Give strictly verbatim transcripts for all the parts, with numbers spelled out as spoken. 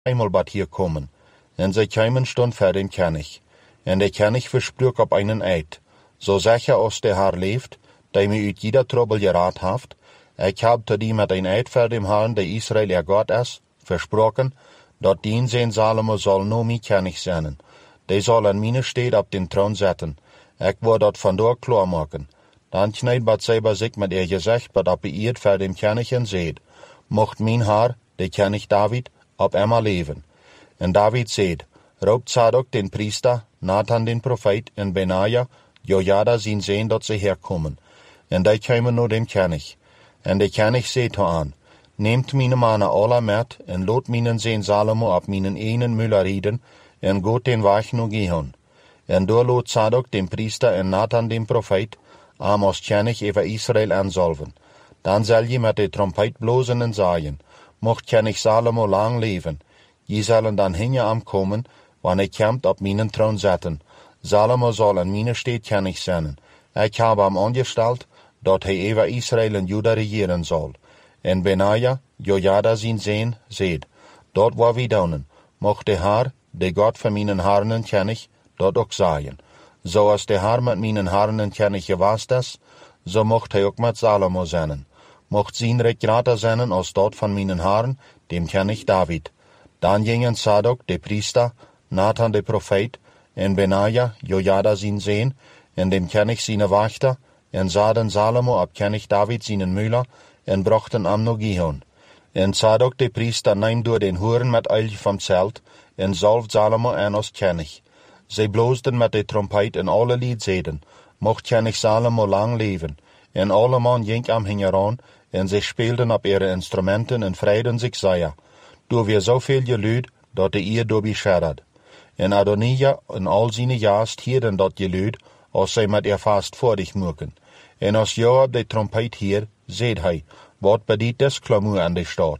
Heimelbad hier kommen. En zij kwamen stond voor dem König. En de König versprach op einen Eid. So sicher als der Herr leeft, die mij uit jeder trouble geraad heeft, ik heb tot die met een Eid voor dem Herrn, die Israël er God is, versprochen, dat dien zijn Salomo zal no mijn König zijn. Die zal aan mijn steed op den troon zetten. Ik wil dat vandoor klaarmaken. Dan knijdt Bathseba zich met ihr gezicht wat op de eerd voor dem König en zeid, mocht mijn Herr, de König David, op eenmaal leven. En David zeid, roep Zadok den priester, Nathan den profeet en Benaja, Jojada zijn zijn dat ze herkomen. En die kwamen naar dem König. En de König zei to aan, neemt mijn mannen alle met en laat mijn zijn Salomo op mijn enen muller rieden en gaat den weg naar Gihon. En door laat Zadok den priester en Nathan den profeet am als König over Israël aanzalven. Dan zal je met de trompet blozen en zaaien, mocht König Salomo lang leven. Je zullen dan hinje am komen, wanneer ik komt op mijn troon zetten. Salomo zal in mijn steed König zijn. Ik heb hem aangesteld, dat hij over Israël en Juda regeren zal. En Benaja, Jojada zijn zijn, zeid, dat wat we doen, mocht de Heer, de God van mijn Herren en König, dat ook zaaien. Zoals de Heer met mijn Herren en König geweest is, zo mocht hij ook met Salomo zijn. Mocht zijn rijk groter zijn als dat van mijn Herren, dem König David. Dan gingen Zadok, de priester, Nathan de profeet, en Benaja, Jojada zijn zijn, en dem König zijn wachter, en zaden Salomo op König David zijn muller, en brachten hem naar Gihon. En Zadok de priester nam door den horen met olie van het zelt, en zalft Salomo aan als König. Zij bloosden met de trompet en alle lied zeiden, mocht König Salomo lang leven. En alle man ging am hingeraan, en zij speelden op ihre instrumenten en vreiden zich zeer. Door weer zoveel geluid, dat de eer door bescherrad. En Adonija en al zijn jaast hielden dat geluid, als zij met ihr vast voordig moeken. En als Joab de trompet hier, zeid hij, wat bedient des klamoer aan de stad.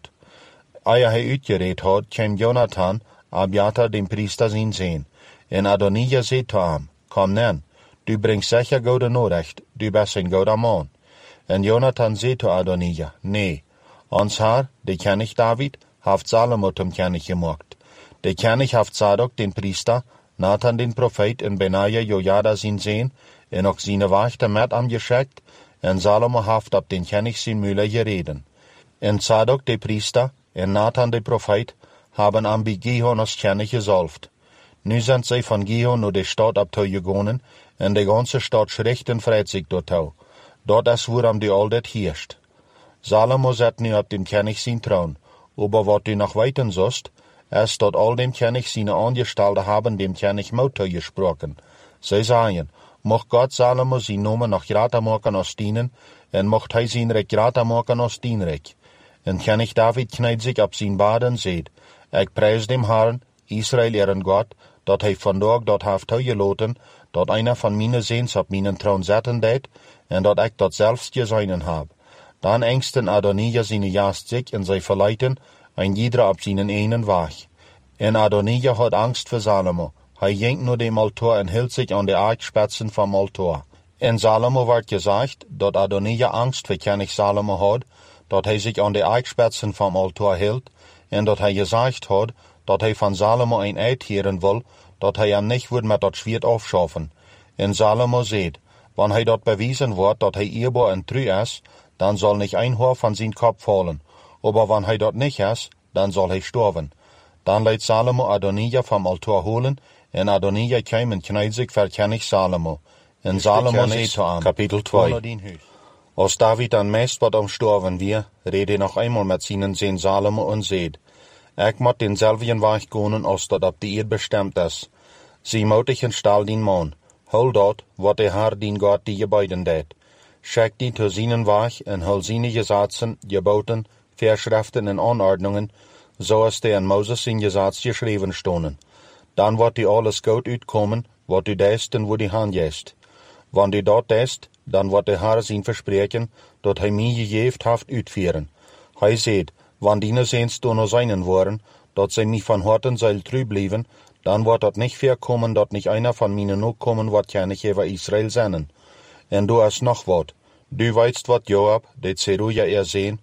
Eer hij uitgereed had, kwam Jonathan, Abiathar den priester zijn zijn. En Adonija zei to hem, kom nen, du brengt zeker goede noorrecht, du bent een goede man. En Jonathan zei to Adonija, nee, ons Herr, de König David, heeft Salomo zum König gemaakt. De König heeft Zadok den priester, Nathan den profeet en Benaja Jojada zijn zijn, en ook zijn wachter met hem geschikt, en Salomo heeft op den König zijn muller gereden. En Zadok de priester en Nathan de profeet hebben hem bij Gihon als König gezalfd. Nu zijn zij van Gihon naar de stad op toe gegaan, en de ganze stad schrikt en vreit zich door toe. Dat is waarom die altijd heerst. Salomo zet nu op den König zijn troon, aber wat u nog weten zost, is dat al dem König zijn aangestelden hebben dem König mout toegesproken. Zij zeiden, mocht God Salomo zijn noemen nog groter maken als dienen, en mocht hij zijn rijk groter maken als dienrijk. En König David knijdt zich op zijn baard en zeid, ik prijs dem Herrn, Israël eren God, dat hij vandaag dat heeft toegelaten, dat einer van mijn zeens op mijn troon zetten deed, en dat ik dat zelfs gezien heb. Dan engsten Adonija zijn jaast zich en zij verleiden, en ieder op zijn enen weg. En Adonija had angst voor Salomo. Hij ging naar dem altaar en hield zich aan de aardspitsen van altaar. En Salomo werd gezegd dat Adonija angst voor König Salomo had, dat hij zich aan de aardspitsen van altaar hield, en dat hij gezegd had dat hij van Salomo een eid heren wil, dat hij hem niet wordt met dat zwaard afschaffen. En Salomo zei, wanneer hij dat bewezen wordt dat hij eerbaar en trouw is, dan zal niet een haar van zijn kop vallen. Aber wanneer hij dat niet is, dan zal hij sterven. Dan leidt Salomo Adonija van altaar holen, en Adonija kwam en knijd zich voor König Salomo. En Salomo zei to hem, kapitel twee. Als David dan meest wat omstorven weer, reed hij nog eenmaal met zijn zoon Salomo en zeid, ik moet denzelfden weg gaan als dat op de eerd bestemd is. Zie moedig en stal dien man, hul dat wat de Heer dien God die je beiden deed. Schik die te zijn weg en hul zijn gesetzen, geboten, verschriften en aanordnungen, zoals die in Moses in Gesetz geschreven stonden. Dan wordt die alles goed uitkomen, wat u deest en wat u handjeest. Wanneer u dat deest, dan wordt de Heer zijn verspreken, dat hij mij gegeven heeft uitvieren. Hij zegt, wanneer die zeens door zijn worden, dat zij mij van harten zal trouw blijven, dan wordt dat niet voorkomen dat niet einer van mijn nakomen wordt König over Israël zijn. En du is nog wat. Du weißt wat Joab, de Zeruja er zijn,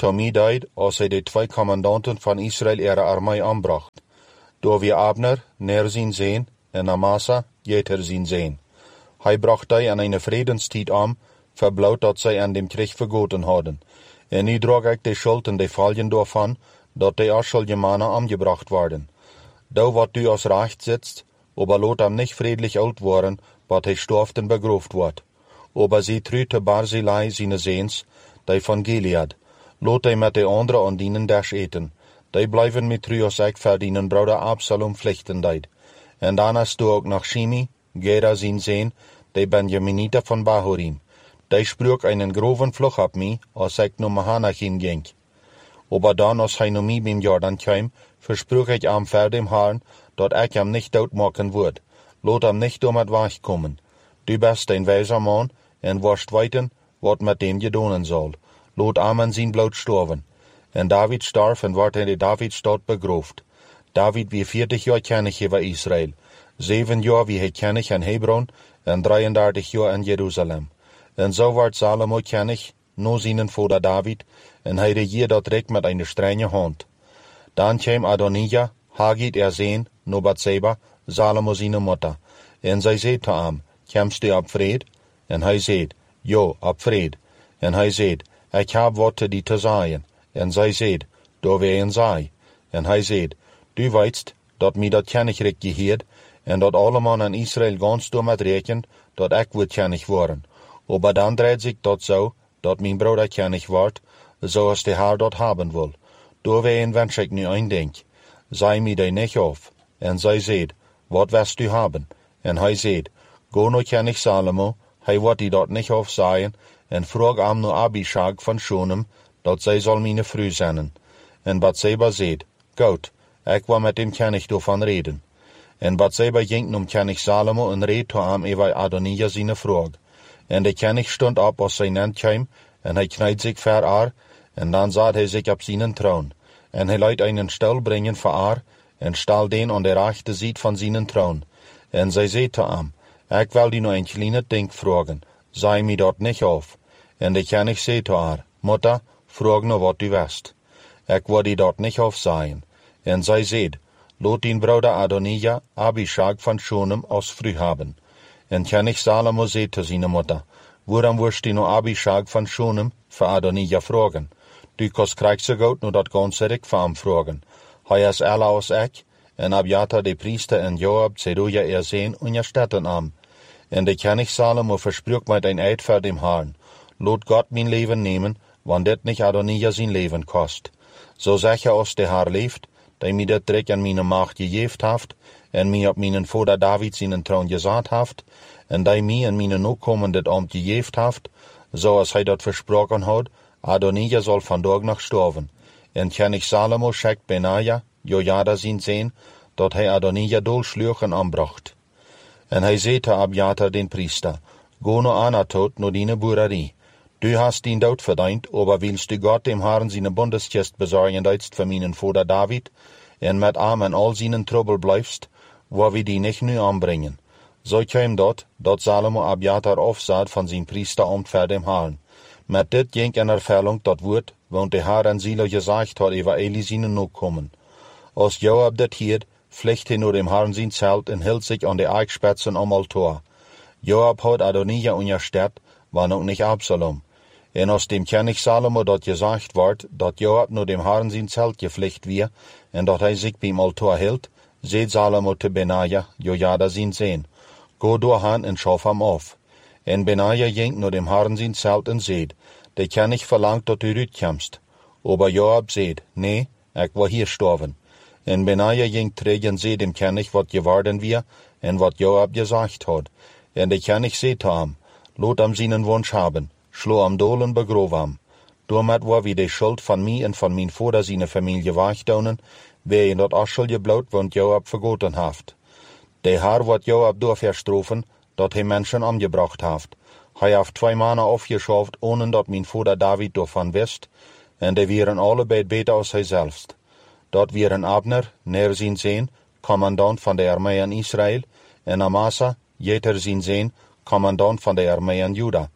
Tommy deed als hij de twee commandanten van Israël ihre armee aanbracht, door wie Abner neer zien zijn en Amasa jeter zien zijn. Hij bracht die aan een vredenstijd aan, verbloot dat zij aan dem Krieg vergoten hadden. En nu droeg ik de schuld en de valjen daarvan, dat de Aschaljemanen aangebracht worden. Da wat du als recht sitzt, aber lot hem nicht friedlich oud worden, wat hij storft en begroofd wordt. Aber sie trüte Barzillai zijn zeens, die van Gilead. Lot hij met de andere aan dienen dash eten. Die blijven met tru als ik verdienen broeder Absalom vlechten deed. En daarna stu ook nog Shimi, Gera zien zijn, de Benjaminite van Bahurim. Die sprak einen groven vlug op mij, als ik naar Mahanachim ging. Aber dan als hij naar mij bij Jordan kwam, versprook ik hem voor dem Herrn, dat ik hem niet doodmaken word. Laat hem niet door met weg komen. Du bist een wijzer man, en worst weten, wat met dem gedonen zal. Laat hem en zijn bloed sterven. En David starf en werd in de Davidstad begroofd. David wie veertig jaar kennig over Israël. Zeven jaar wie hij kennig in Hebron, en drieëndertig jaar in Jeruzalem. En zo werd Salomo kennig, no zijn vader David, en hij regeerde dat rijk met een strenge hand. Dan kwam Adonijah, Hagit er zijn, no Bathseba, Salomo zijn moeder. En zij zei te hem, komst u op vrede? En hij zei, ja, op vrede. En hij zei, ik heb wat te die te zeggen. En zij zei, door wie en zij. En hij zei, du weet, dat mij dat kennig rijk geheerd, en dat alle mannen in Israël gans door met rekenen, dat ik word kennig worden. Aber dan draait zich dat zo, dat mijn broeder kennig wordt, zoals de Heer dat hebben wil. Doorwegen wens ik nu een denk. Zij mij die niet af. En zij zei, wat west u hebben? En hij zei, go no kennig Salomo, hij wordt die dat niet af zeggen, en vroeg hem no Abishag van Shunem, dat zij zal mijn vrouw zijn. En Bathseba zei, goed, ik wil met hem kennig daarvan reden. En Bathseba ging nom kennig Salomo en reed to hem over Adonijah zijn vraag. En de kennig stond op als zijn end kwam, en hij knijd zich voor haar, en dan zat hij zich op zijn troon. En hij liet einen stel brengen voor haar, en stal den aan de rechte zijde van zijn troon. En zij zei te hem, ik wil die nog een kleine ding vragen, zei mij dat niet af. En de kennig zei te haar, moeder, vraag nou wat u wist. Ik wil die dat niet af zeggen. En zij zei, laat die broeder Adonijah Abishag van Shunem als vrouw hebben. En kennig Salomo zei te zijn moeder, waarom worst die nou Abishag van Shunem voor Adonijah vragen? Du kost krijgt zo goed nu dat ganse rijk voor hem vragen. Hij is alle als ik, en Abiathar de priester en Joab Zeruja er zijn onderstetten hem. En de kennig Salomo versprook met een eed voor dem Herrn. Laat God mijn leven nemen, want dit niet Adonijah zijn leven kost. Zo zeg je als de Heer leeft, die mij dit rijk aan mijn macht gegeven heeft, en mij op mijn vader David zijn troon gezet heeft, en die mij en mijn nakomen dit ambt gegeven heeft, zoals hij dat versproken had, Adonijah zal vandaag nog sterven. En kennig Salomo schickt Benaja, Jojada zijn zijn, dat hij Adonijah doolsloeg en aanbracht. En hij zei te Abiathar den priester, go no Anatot no dine boererie. Du hast dien dood verdiend, aber willst du God dem Herrn zijn bundeskist bezorgen deitst voor mijn vader David, en met hem en al zijn trouble blijfst, waar we die niet nu aanbrengen. Zo kwam dat, dat Salomo Abiathar afzet van zijn priesterambt voor dem Herrn. Met dit ging in ervulling dat woord, want de Heer en Silo gezegd had over Eli zijn nakomen. Als Joab dit hield, vlucht hij naar dem Herrn zijn zelt en hield zich aan de eikspetsen om altaar. Joab had Adonijah ondersteunt, maar nog niet Absalom. En als dem kennig Salomo dat gezegd wordt, dat Joab naar dem Herrn zijn zelt gevlucht weer, en dat hij zich bij altaar hield, zei Salomo te Benaja, Jojada zijn zijn, go doorheen en schaf hem af. En Benaja ging naar dem Herrn zijn zelt en zei, de kennig verlangt dat u uitkomst. Aber Joab zei, nee, ik wil hier sterven. En Benaja ging terug en zei dem kennig wat geworden weer, en wat Joab gezegd had. En de kennig zei te hem, laat hem zijn wunsch hebben, slo hem dool en begroof hem. Doormet waar we de schuld van mij en van mijn vader zijn familie wegdonen, wij in dat Aschaljemanen bloed want Joab vergoten heeft. De Heer wordt Joab door verstrofen, dat hij mensen omgebracht heeft. Hij heeft twee mannen afgeschaft, ohne dat mijn vader David daarvan wist, en die waren allebei beter als hij zelfs. Dat waren Abner, neer zijn zijn, commandant van de armee in Israël, en Amasa, jeter zijn zijn, commandant van de armee in Juda.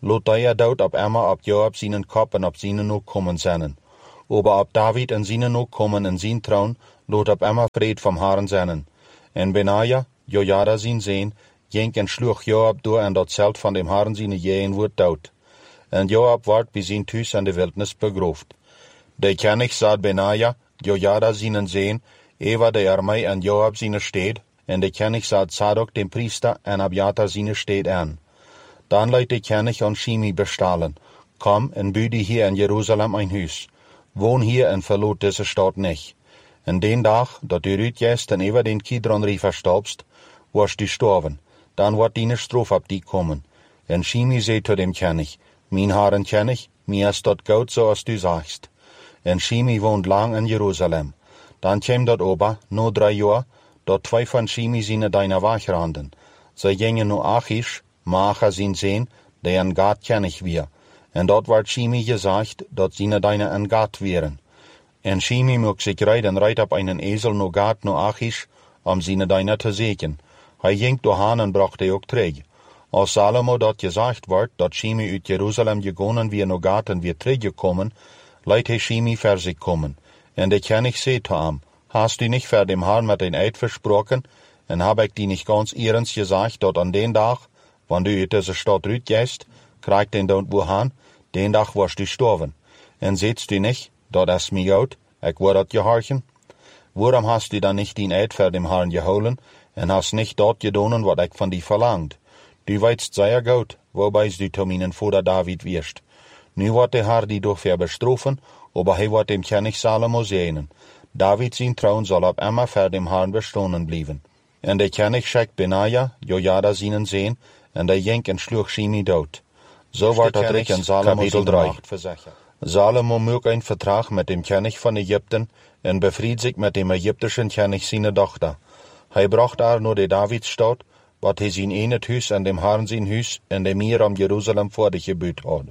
lot hij dood op Emma op Joab zijn kop en op zijn nog komen zijn. Aber op David en zijn nog komen en zijn troon, lot op Emma vrede van Herren zijn. En Benaja, Jojada zijn zeen, ging en sloeg Joab door en dat zeld van dem Herren zijn jeen wordt dood. En Joab werd bij zijn thuis in de wildnis begroefd. De koning zat Benaja, Jojada zijn zeen, Eva de armee en Joab zijn steed, en de koning zat Zadok den priester en Abiatar zijn steed aan. Dan liet de koning aan Shimi bestalen, kom en bouw hier in Jeruzalem een huis. Woon hier en verloot deze stad niet. En den dag dat u uitjest en over den Kidron River stapst, was du sterven. Dan wordt die straf op die komen. En Shimi zei tot dem koning, mijn Herren koning, mij is dat goed zoals du zagst. En Shimi woont lang in Jeruzalem. Dan kwam dat ober, no drie jaar, dat twee van Shimi zijn deine wegranden. Zij gingen naar Achish, Maacha zijn zeen, die een Gat koning weer. En dat werd Shimi gezegd, dat zijn deine een Gat wären. En Shimi mocht zich rijden rijdt op einen ezel naar Gat naar Achish, om zijn deine te zeken. Hij ging doorheen en bracht hij ook terug. Als Salomo dat gezegd werd, dat Shimi uit Jeruzalem gegaan weer naar Gat en weer teruggekomen, liet hij Shimi voor zich komen. En de koning zei te hem, hast u niet voor dem Herrn met een eid versproken, en heb ik die niet ganz eerens gezegd, dat aan den dag, wanneer u uit deze stad uitgeest, krijgt en dan wohan, den dag was du sterven. En zegt u niet, dat is mij goed, ik word dat gehorchen? Waarom hast u dan niet die eid voor dem Herrn gehouden, en hast niet dat gedaan wat ik van die verlangt? Du weetst zeer goed, waarbij du tot mijn vader David wirst. Nu wordt de Herr die door bestrafen, aber hij wordt dem koning Salomo zegenen. David zijn troon zal op immer voor dem Herrn bestaan blijven. En de koning schickt Benaja, Jojada zijn zeen, en de ging en sloeg Shimi dood. Zo wordt dat Rik en Salomo zijn macht verzekerd. Salomo maakt een verdrag met dem koning van Egypten en bevrijdt zich met dem Egyptischen koning zijn dochter. Hij bracht haar naar de Davidstad, wat hij zijn in het huis en dem Herrn zijn huis en de meer om Jeruzalem voor de gebuut had.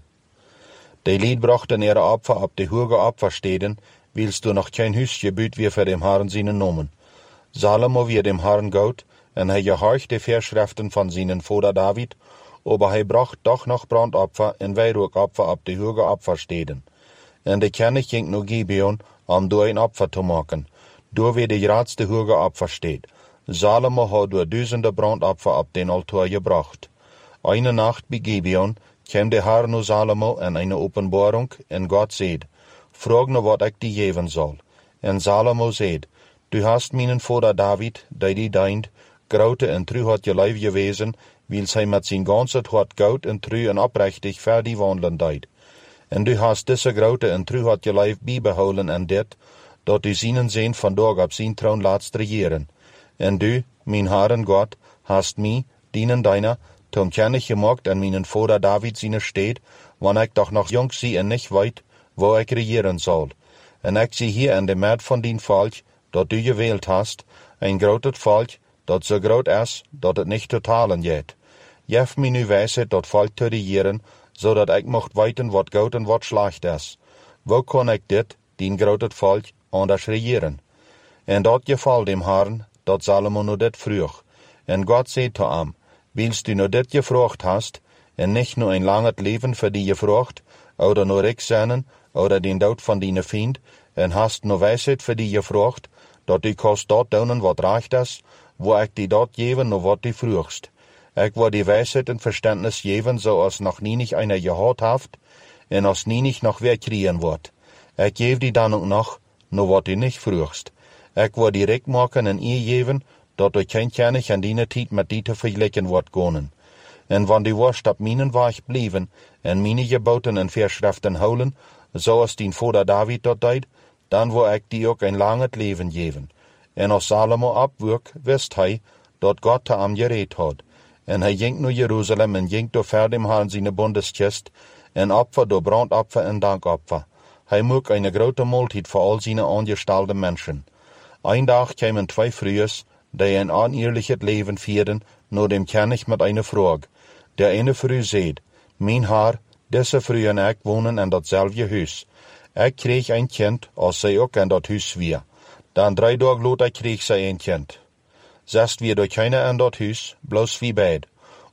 De lied brachten ihre Opfer op de hoge Opfersteden, wils du noch kein huis gebuut weer voor dem Herrn zijn nomen. Salomo weer dem Herrn goed, en hij gehorcht de Verschriften van zijn vader David, aber hij bracht toch nog brandopfer en wierookopfer op de hoge Opfersteden. En de koning ging naar Gibeon om door een opfer te maken, door weer de grootste hoge Opfersteed. Salomo had door duizenden brandopfer op den altaar gebracht. Eine nacht bij Gibeon kwam de Herr naar Salomo en een openbaring, en God zeid, vraag nou wat ik die geven zal. En Salomo zeid, du hast mijn vader David, die die deint, grote en trouw had je lijf gewezen, wils hij met zijn ganse hart goud en trouw en oprechtig ver die wandelen deed. En du hast deze grote en trouw had je lijf bijbehouden en dit, dat u zienen zijn vandaag op zijn troon laatst regeren. En du, mijn Herren God, hast mij, dienen deiner, tom koning gemaakt en mijn vader David zijn steed, wanneer ik toch nog jong zie en niet weet, waar ik regeren zal. En ik zie hier in de midden van dien volk, dat u gewählt hast, een groot volk, dat zo groot is, dat het niet te talen jet. Geef mij nu wijsheid dat volk te regeren, zodat ik mocht weten wat goed en wat slecht is. Hoe kan ik dit, dien groot volk, anders regeren? En dat geval dem Herrn, dat Salomo nu dit vroeg. En God zei te hem, wils du nu dit gevraagd hast, en niet nur een lang het leven voor die gevraagd, oder nur rik zijn, oder den dood van die vriend, en hast nu wijsheid voor die gevraagd, dat u kost dat doen wat recht is, wo ik die dat geven nu wat u vroegst. Ik wil die wijsheid en verständnis geven, zoals nog nie niet einer gehad heeft, en als nie niet nog weer kriegen wordt. Ik geef die dan ook nog, nu wat u niet vroegst. Ik wil die rik maken en eer geven, dat u geen koning in die tijd met die te vergelijken wordt gonen. En wanneer die worst op mijn weg blijven, en mijn geboten en verschriften houden, zoals die vader David dat deed, dan wil ik die ook een lang het leven geven. En als Salomo opwoek, wist hij, dat God te hem gereed had. En hij ging naar Jeruzalem en ging door ver dem Herrn zijn bondeskist, en opfer door brandopfer en dankopfer. Hij moest een grote maaltijd voor al zijn aangestelde mensen. Een dag kwamen twee vrouwen, die een oneerlijk het leven vierden, naar dem koning met een vraag. De ene vrouw zei, mijn Heer, deze vrouw en ik wonen in datzelfde huis. Ik kreeg een kind, als zij ook in dat huis weer. Dan drie dagen later kreeg zij een kind. Zest weer door keine in dat huis, bloos wie beid.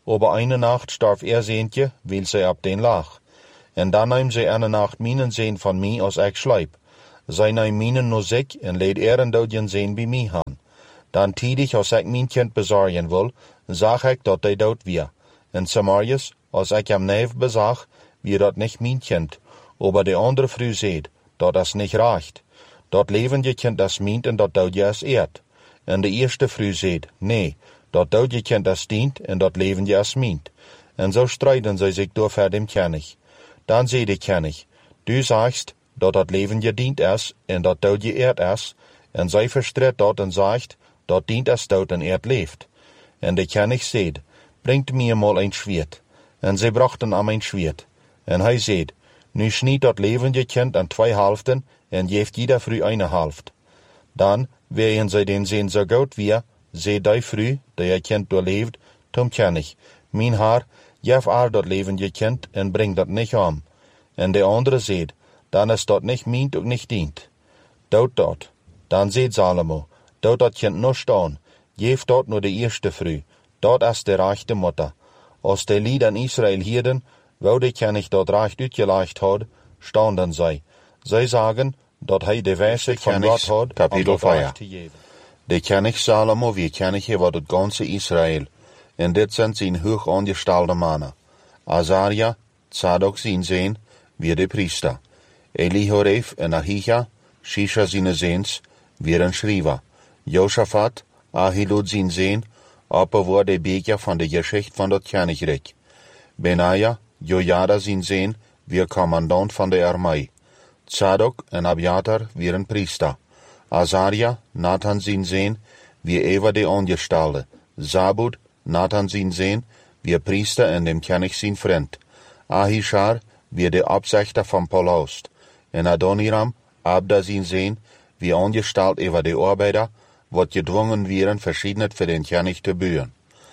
aber eine Nacht starf er seentje, weil zij op den lag. En dan neem zij eine Nacht minen zeen van mij als ik slijp. Zij neem minen no zich en leed er een doodjen zeen bij mij aan. Dan tiedig als ik mijn kind bezorgen wil, zag ik dat hij dood weer. En Samarius, als ik hem neef bezag, wie dat niet mijn kind. Aber de andere vrouw zeid, dat is niet recht. Dat levende kind is mijn en dat doodje is eerd. En de eerste vrouw zeid, nee, dat doodje kind is dient en dat levende is mijn. En zo strijden zij zich door voor dem König. Dan zei de König, du sagst, dat dat levende dient is en dat doodje eerd is, en zij verstreed dat en zegt, dat dient is dood en eerd leeft. En de König zeid, brengt mir mal een schwert. En zij brachten hem een schwert. En hij zeid, nu sniet dat levende kind aan twee helften en geeft jeder vrouw eine helft. Dan, wegen zij den zeen zo goed weer, zei die vrouw, die het kind doorleefd, tom König, mijn haar, geef haar dat levende kind en breng dat niet om. En de andere zeid, dan is dat niet mijn ook niet dient. Dood dat. Dan zeid Salomo, dood dat kind nog staan, geef dat naar de eerste vrouw, dat is de rechte moeder. Als de lied aan Israël hierden, wou de König dat recht uitgelegd had, stonden zij. Zij zagen dat hij de wijze van God had, Kapitel vier. De König Salomo wie König over het ganze Israël, en dit zijn zijn hoog aangestalde mannen. Azaria, Zadok zijn zeen, wie de priester. Elihoref en Ahija, Shisha zijn zeens, wie een schrijver. Josaphat, Ahilud zijn zeen, opper de beker van de geschicht van dat Koninkrijk. Benaja, Jojada zijn zeen, wie commandant van de armee. Zadok en Abiatar wie een priester. Azaria, Nathan zijn zeen, wie even de aangestalde. Zabud, Nathan zijn zeen, wie priester en dem König zijn vriend. Ahishar, wie de opzichter van Pauloost. En Adoniram, Abda zijn zeen, wie aangesteld over de arbeider, wat gedwongen werden verschiedene voor den König te buren.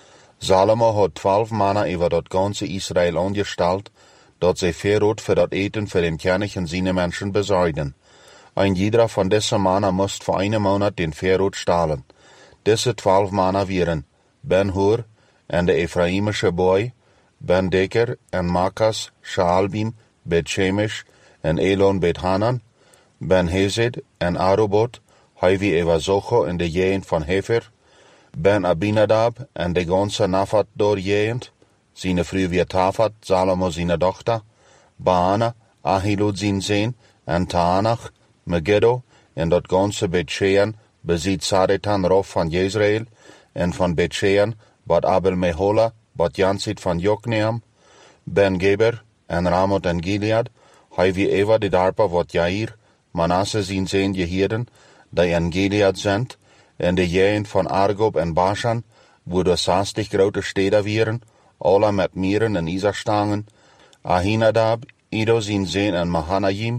Salomo had twaalf mannen over dat ganze Israël aangesteld, dat zij verrood voor dat eten voor den König en zijn mensen bezorgden. Ein jeder van deze mannen moest voor een maand den verrood stalen. Deze twaalf mannen waren Ben-Hur en de Efraimische boy, Ben-Deker en Makas, Shaalbim, Bet-Shemesh en Elon Bet-Hanan, Ben-Hezed en Arubot, hij wie Eva Zocho en de jeen van Hefer, Ben-Abinadab en de ganse Nafat doorjeen, zijn vrouw wie Tafat, Salomo zijn dochter, Baana, Ahilud zijn zeen, en Taanach, Megiddo, en dat ganse Bet-Shean, bezit Saretan rof van Jezreel, en van Bet-Shean, bad Abel Mehola, bad Jansit van Jokneam, Ben-Geber, en Ramot en Gilead, hij wie Eva de darpa wat Jair, Manasse zijn zeen Jehiden, die en Gilead zendt, en de jeen van Argob en Bashan, wo de zestig grote steden waren, alle met mieren en isastangen, Ahinadab, Ido zijn zeen en Mahanaim,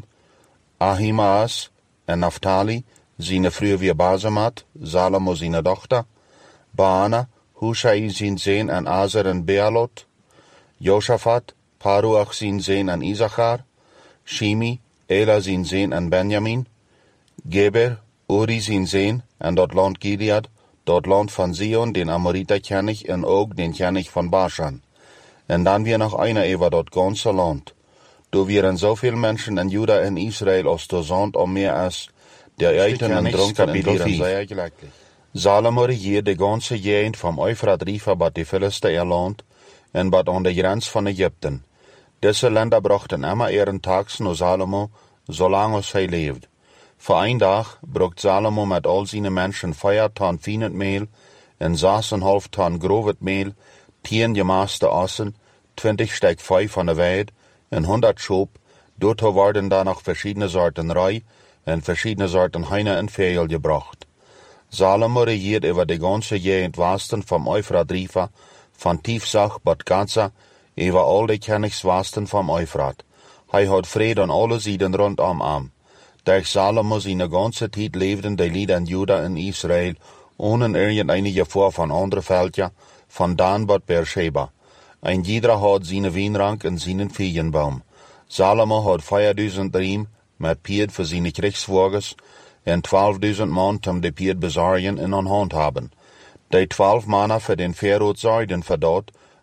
Ahimaas en Naphtali, zijn vrouw wie Basemat, Salomo zijn dochter, Baana, Hushai zijn zeen en Azer en Bealot, Josaphat, Paruach zijn zeen en Issachar, Shimi, Ela zijn zeen en Benjamin, Geber, Uri zijn zeen en dat land Gilead, dat land van Zion, den Amorita König en ook den König van Bashan. En dan weer nog einer over dat ganze land. Du wären so viel Menschen in Juda en Israel als der Sand om meer is, der eten en dronken en dieren zeer gelijklich. Salomo regiert de ganze gegend van Euphrat River bat de Philister land en bat aan de grens van Egypten. Deze länder brachten immer ihren tags naar Salomo, zolang als hij leefde. Voor een dag bracht Salomo met al zijn mensen vijf ton fijnend meel en zes en half ton grovet meel, tien gemaaste ossen, twintig stek vijf van de weid en honderd schoop. Daartoe worden dan nog verschillende soorten rij en verschillende soorten heine en veel gebracht. Salomo regiert over de ganze gegend westen van Euphrat River, van Tifsach tot Gaza, over al de koningswesten van Euphrat. Hij had vrede aan alle zijden rondom hem. Durch Salomo zijn ganze tijd leefden de lieden in Juda en Israël, ohne irgendeine gevaar van andere veldje, van Dan tot Beersheba. Ein jeder had zijn wijnrank en zijn veenbaum. Salomo had vierduizend riem met pied voor zijn krigswagens en twaalfduizend man om de pied bezorgen en aan hand hebben. Die twaalf mannen voor den verrood zorgden voor dat,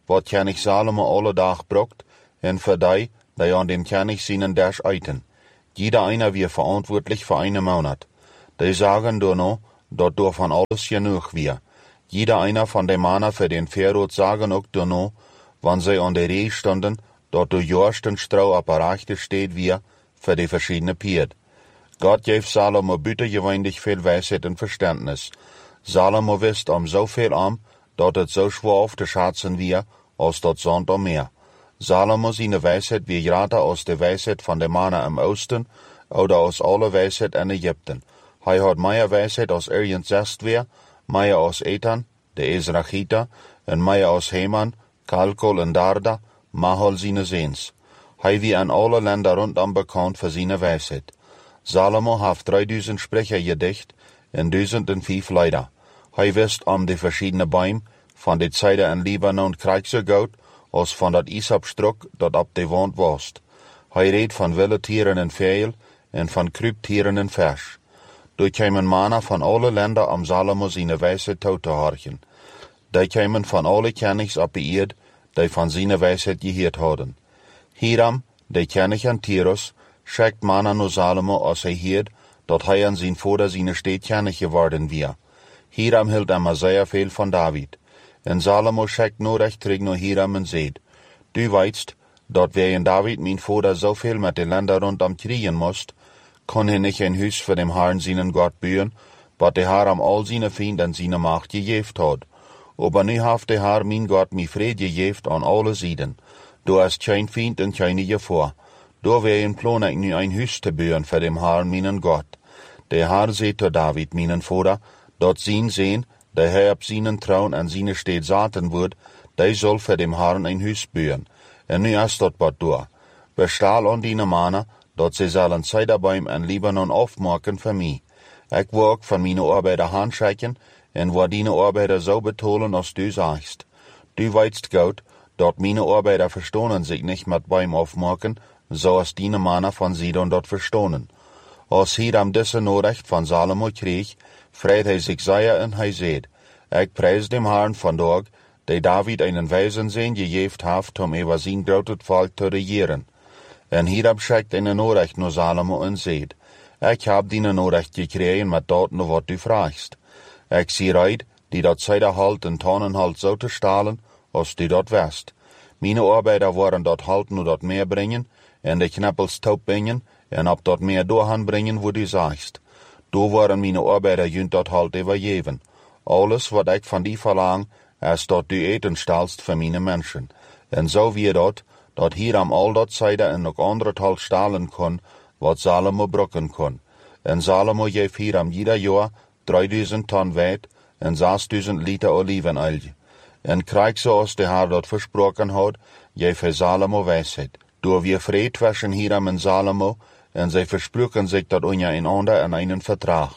wat König Salomo alle dag brukt, en für die, die an dem König seinen Dash eiten. Jeder einer wir verantwortlich für einen Monat. Die sagen nur noch, dort davon alles genug wir. Jeder einer von den Männern für den Pherod sagen auch nur noch, wann sie an der Reh stunden, dort du jorsten Strau apparachte steht wir, für die verschiedene Pied. Gott gab Salomo büttergewöhnlich viel Weisheit und Verständnis. Salomo wisst um so viel am, dort es so schwer auf zu schätzen wir, als dort Sand um mehr. Salomo seine Weisheit wie gerade aus der Weisheit von den Männern im Osten oder aus aller Weisheit in Ägypten. Er hat mehr Weisheit aus Irien Zest wir, mehr aus Ethan, der Ezrachiter, und mehr aus Heman, Kalkol und Darda, Mahol seine Sehns. Er wie an alle Länder rundum bekannt für seine Weisheit. Salomo hat dreitausend Sprecher gedicht und tausend und fünf Leider. Er wisst um die verschiedenen Bäume, von der Zeit in Libanon Kreuzergout, als von dat Isabstruck, dat ab de Wand wost. Er redt von wilde Tieren en Vögel en von Krübtieren en Fisch. Da kämen Männer von alle Länder am Salomo seine Weisheit tot zu horchen. Die kämen von alle Königs ab die Erd, die von seiner Weisheit gehört hadden. Hiram, der König an Tyrus, schickt Männer nur Salomo, als er hört, dat er an sein Vater seine Stadt König geworden wir. Hiram hielt immer sehr viel von David. En Salomo schickt nur recht terug naar Hiram en seht, du weißt, dat wer in David mein Vater so viel mit den Ländern rundum kriegen musst, kann er nicht ein Haus für dem Herrn seinen Gott bauen, wat der Herr am all seine Feinde an seine Macht gegeben hat. Aber nu haft der Herr mein Gott mi Friede gegeben an alle Seiten. Du hast kein Feind und keine Gefahr. Da wär ein Plan, ich nu ein Haus zu bauen für dem Herrn meinen Gott. Der Herr seht zu David, meinen Vater, dat sein sehen, der Herr ab seinen Traun an seine Stadt saten wird, der soll für dem Herrn ein Haus bauen. Und nu ist dort bald durch. Bestahl an die Männer, dat sie sollen Zeiderbeim in Libanon aufmachen für mich. Ich wog von meine Arbeiter handschicken, und wo deine Arbeiter so betonen, als du sagst. Du weißt gut, dat meine Arbeiter verstohnen sich nicht mit Beim aufmachen, so als deine Männer von Sidon dort verstohnen. Als Hiram diese Nachricht von Salomo krieg, freut er sich sehr und er seht, ich preis dem Herrn von dort, der David einen weisen Sehn gegeben hat, um über sein großes Volk zu regieren. Und Hiram schickt eine Nachricht nur Salomo und seht, ich hab die Nachricht gekriegt mit dort nur was du fragst. Ich sieh reit, die dort Zeider halt und Tonnen halt so zu stahlen, als du dort wärst. Meine Arbeiter wollen dort halt nur dort mehr bringen, und die Knappels taub bringen, und ab dort mehr durchhan bringen, wo du sagst. Du waren meine Arbeiter jünt dort halt übergeben. Alles, was ich von dir verlang, ist dort du eten stellst für meine Menschen. Und so wie dort, dort hier am all dort Zeider und noch andere halt stahlen kann, was Salomo brucken kann. Und Salomo gef hier am jeder Jahr dreitausend Tonnen Weit und sechstausend Liter Olivenöl. Und krieg so aus der Herr dort versprochen hat, gef er Salomo Weisheit. Du wir Fried zwischen Hiram und Salomo, und sie versprochen sich dort untereinander in einen Vertrag.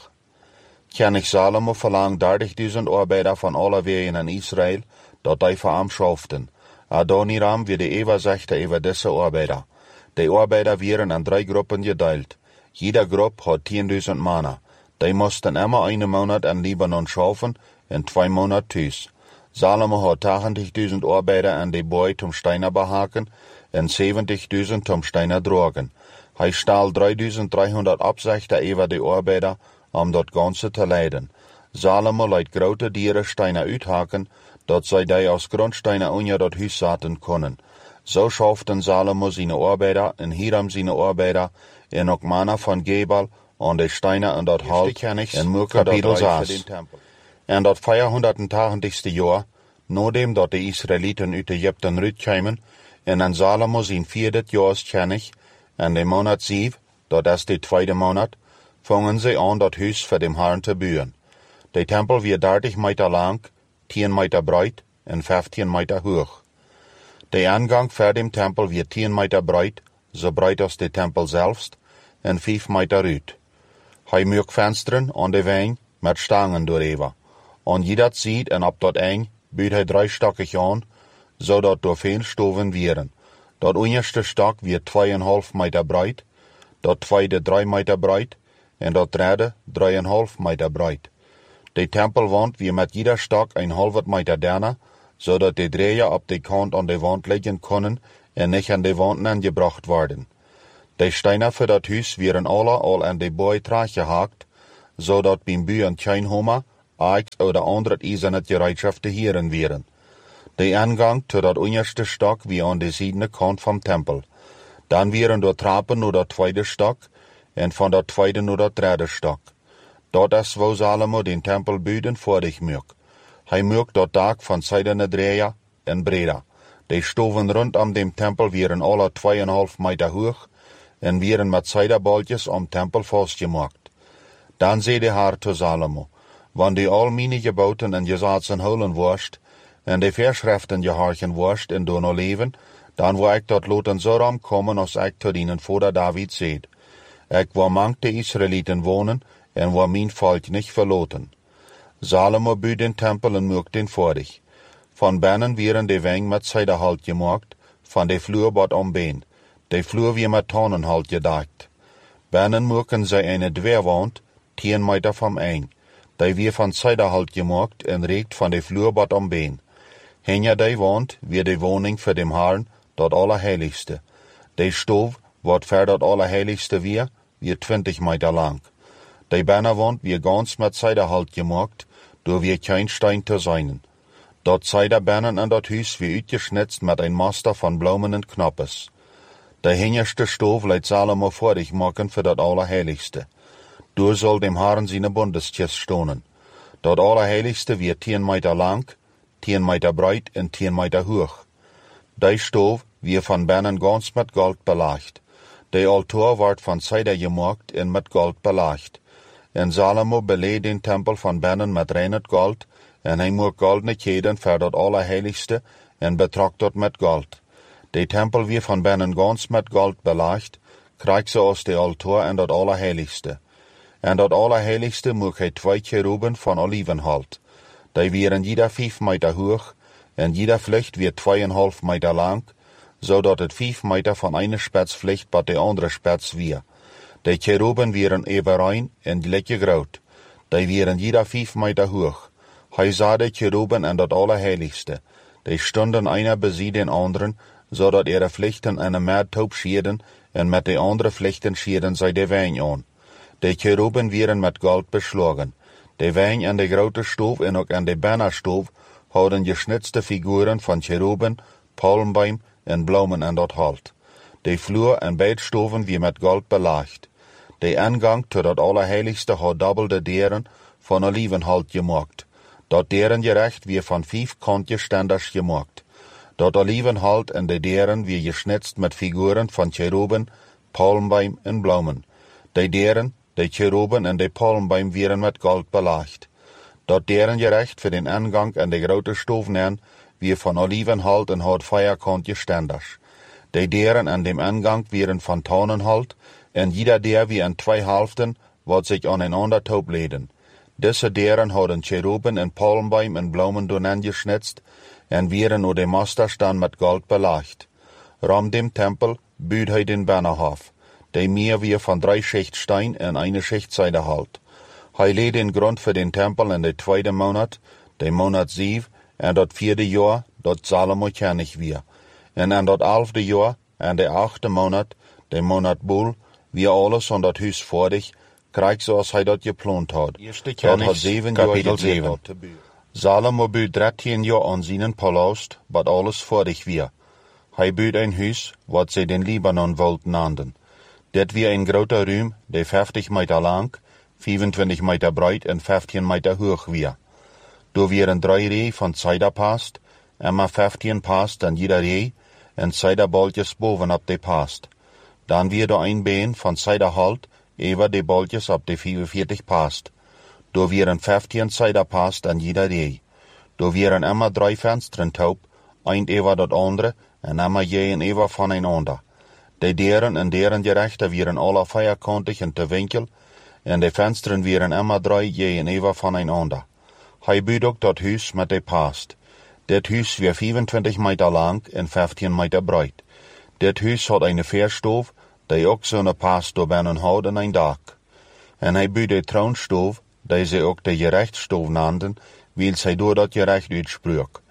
König Salomo verlangt dertigtausend Arbeiter von aller Wegen in Israel, dort die für am schauften. Adoniram wird die Übersichter über diese Arbeiter. Die Arbeiter wären in drei Gruppen geteilt. Jede Gruppe hat zehntausend Männer. Die mussten immer einen Monat in Libanon schaufen und zwei Monate tüß. Salomo hat achtzigtausend Arbeiter an die Bäu zum Steiner behaken und siebzigtausend zum Steiner drogen. Er stahl dreitausenddreihundert Absichter über die Arbeiter, um dort Ganze zu leiden. Salomo leidt große Diere Steine uithaken, dat zij die aus Grundsteine unja dort Hüs saten können. So schauften Salomo seine Arbeiter und Hiram seine Arbeiter und auch Männer von Gebal und die Steine und dort Halt und Murka dort saß. Und dort vierhundertachtzigste Jahr, nachdem dort die Israeliten uit Ägypten rütkämen, und an Salomo sein viertes Jahr ist König, in dem Monat sieb, dort ist der zweite Monat, fangen sie an, dort Hüs für den Herrn zu bauen. Der Tempel wird dreißig Meter lang, zehn Meter breit und fünfzehn Meter hoch. Der Eingang für den Tempel wird zehn Meter breit, so breit als der Tempel selbst, und fünf Meter rüt. Er mögt Fenstern an der Wänge mit Stangen durchüber. Und jeder sieht und ab dort eng, büht er dreistöckig an, so dat durch viel Stufen wären. Dat unterste Stock wird zweieinhalb Meter breit, dat zweite drei Meter breit, und dat dritte dreieinhalb Meter breit. Die Tempelwand wird mit jeder Stock ein halber Meter dünner, zodat de dreeën op de kant aan de wand liggen konden en niet aan de wand aangebracht worden. De stenen voor dat huis werden alle al aan de boy terechtgehaakt, zodat bij buien geen homer, aaks of andere ijzerne gereedschap te heren werden. De aangang tot dat onderste stok wie aan de zijde kant van tempel. Dan werden door trappen naar dat tweede stok, en van dat tweede naar dat derde stok. Dat is waar Salomo den tempel buiten voordig maakt. Hij maakt dat dak van zijdene drieën en breder. De stoven rondom dem tempel werden alle tweeënhalf meter hoog, en werden met zijdebaltjes om tempel vastgemaakt. Dan zei de Heer tot Salomo, wanneer al mijn geboten en gesetzen holen worst, en de verschriften gehouden worst en doen leven, dan wil ik dat laten zo ram komen als ik tot dienen vader David zei. Ik wil mank de Israëlieten wonen, en wil mijn volk niet verlaten. Salomo bouwt den tempel en maakt den voordig. Van binnen werden de weng met zijdehout gemaakt, van de vloer wat ombeen. De vloer weer met tonnenhout gedekt. Binnen maken zij een dwerwand, tien meter van eng. Die weer van zijdehout gemaakt en reikt van de vloer wat ombeen. Hinter die wand weer de woning voor dem Herrn, dat Allerheiligste. De stoof, wat ver dat Allerheiligste weer, weer twintig meter lang. De binnenwand weer gans met zijdehout gemaakt, door weer geen steen te zijn. Dat zijde binnen en dat huis weer uitgesnitst met een master van bloemen en knoppes. De hinterste stoof leidt Salomo voordig maken voor dat Allerheiligste. Door zal dem Herrn zijn bondeskist stonen. Dat Allerheiligste weer tien meter lang, tien meter breed en tien meter hoog. Die stoof weer van binnen gans met goud belegd. De altaar wordt van zijde gemaakt en met goud belegd. En Salomo beleed den tempel van binnen met reinend goud, en hij maakt goldene keden voor dat Allerheiligste en betrakt dat met goud. De tempel weer van binnen gans met goud belegd, krijgt ze als de altaar en dat Allerheiligste. En dat Allerheiligste maakt hij twee cheruben van olivenhout. Die wieren jeder vijf meter hoog, en jeder vlecht weer tweeënhalf meter lang, zodat het vijf meter van ene spets vlecht bij de andere spets weer. De cheruben wieren even rein en gelijk groot. Die wieren jeder vijf meter hoog. Hij zag de cheruben en dat Allerheiligste. Die stonden einer bezien den anderen, zodat ihre vlechten en een meertoop schierden, en met de andere vlechten schierden zij de wijn aan. De cheruben wieren met goud beslagen. De wijn en de grote stoof en ook aan de bannerstoof hadden gesnitste figuren van cheruben, palmboom en bloemen en dat hout. De vloer en beide stoven weer met goud belegd. De aangang tot het Allerheiligste had dubbelde deuren van olivenhout gemaakt. Dat deurengerecht weer van vijf kantjes stenders gemaakt. Dat olivenhout en de deuren weer gesnitst met figuren van cheruben, palmboom en bloemen. De deuren, de cheruben en de palmboom werden met goud belegd. Dat deurengerecht voor den aangang en de grote stoven weer van olivenhout en had vierkantjes stenders. De deuren en dem aangang werden van tonnenhout, en jeder deur wie in twee helften, wat zich aan een ander toop leden. Deze deuren hadden cheruben en palmboom en bloemen doen aangesnitst, en werden door de masters dan met goud belegd. Ram dem tempel bouwt hij den binnenhof. De meer weer van drie schicht steen en eine schicht zijdehout. Hij leed den grond voor den tempel in de tweede maand, de maand zeven, en dat vierde jaar, dat Salomo koning weer. En aan dat elfde jaar, en de achte maand, de maand Bul, wie alles aan dat huis voordig, krijgt zoals hij dat gepland had. Dat had zeven jaar zeven. Salomo bouwt dertien jaar aan zijn palast, wat alles voordig weer. Hij bouwt een huis, wat ze den Libanon wollten nanden. Dit weer een grote ruim, de vijftig meter lang, vijfentwintig meter breed en vijftien meter hoog weer. Door weer een drie rij van zijderpast, en maar vijftien past aan jeder rij, en zijderbaltjes bovenop de past. Dan weer door een been van zijderhout, even de baltjes op de vierenveertig past. Door weer een vijftien zijderpast aan jeder rij. Door weer een immer drie vensteren toop, een even dat andere, en immer je een even van een ander. De deuren en deurengerechten wieren alle vierkantig en te winkel, en de vensteren wieren immer drie je een even van een ander. Hij bouwt ook dat huis met de past. Dit huis weer vijfentwintig meter lang en vijftien meter breed. Dit huis had een veerstoof, die ook zo'n past door binnen had en een dak. En hij bouwt de troonstoof, die ze ook de gerechtstoof nanden, wil zij door dat gerecht uitsprak.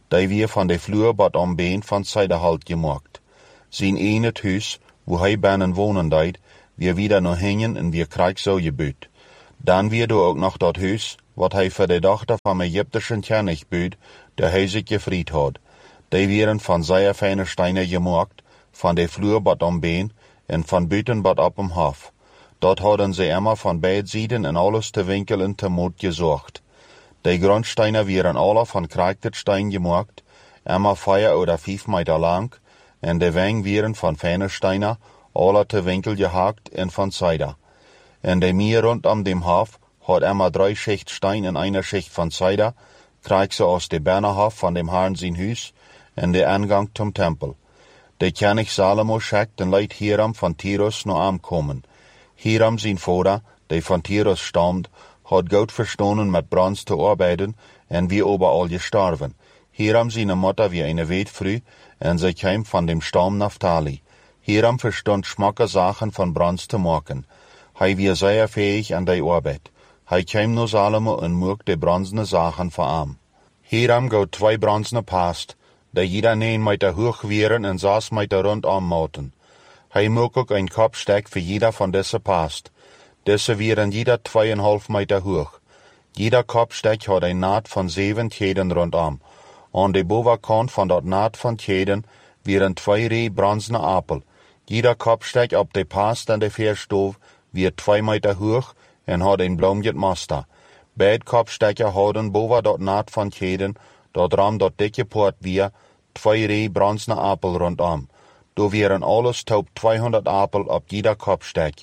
die wir von de Flur bad am Been van Seide halt gemacht. Sein enet Huis, wo hij binnen wonen deed, wir wieder noch hängen en wir Krieg so gebüht. Dann wir du auch noch dat Huis, wat hij für de Tochter vom ägyptischen König büht, der hij sich gefried hat. Die wären von sehr feine Steine gemacht, von de Flur bad am Been en von Büten bad ab im Hof. Dort hadden sie immer von beid Seiten en alles te winkel en te Mut gesorgt. Die Grundsteine wären alle von kreiktet Stein gemacht, immer vier oder fünf Meter lang, en de Wänge wären von feine Steine, alle te winkel gehakt en von Seide. En de Meer rund um dem Hof hat immer drei Schicht Stein in einer Schicht von Seide, krieg sie aus de Bernerhof von dem Herrn sein Hus, en de Eingang zum Tempel. De König Salomo schickt den Leut Hiram von Tyrus noch ankommen. Hiram sein Vater, der von Tyrus stammt, hat gut verstanden mit Bronze zu arbeiten, en wie überall gestorben. Hiram seine Mutter wie eine Wetfrau, en sie kam von dem Stamm Naphtali. Hiram verstand schmacke Sachen von Bronze zu machen. Hij war sehr fähig an der Arbeit. Hij kam nur Salomo und mögt die bronzene Sachen für ihm. Hiram gaut zwei bronzene Past, die jeder neun Meter hoch wären und sechs Meter rundum mauten. Hij mögt auch ein Kopfsteck für jeder von diese Past. Diese wären jeder zweieinhalb Meter hoch. Jeder Kopfsteck hat ein Naht von sieben Käden rundum. An der Bovenkant von dort Naht von Käden wären zwei Reh bronzene Apel. Jeder Kopfsteck ab der Past an der Verstoff wird zwei Meter hoch en hat ein blauwit Master. Beid Kopfstecker hadden boven dort Naht von Käden, dort ram dort dicke Port wir, zwei Reh bronzene Apel rundum. Do wären alles taub zweihundert Apel ab jeder Kopfsteck.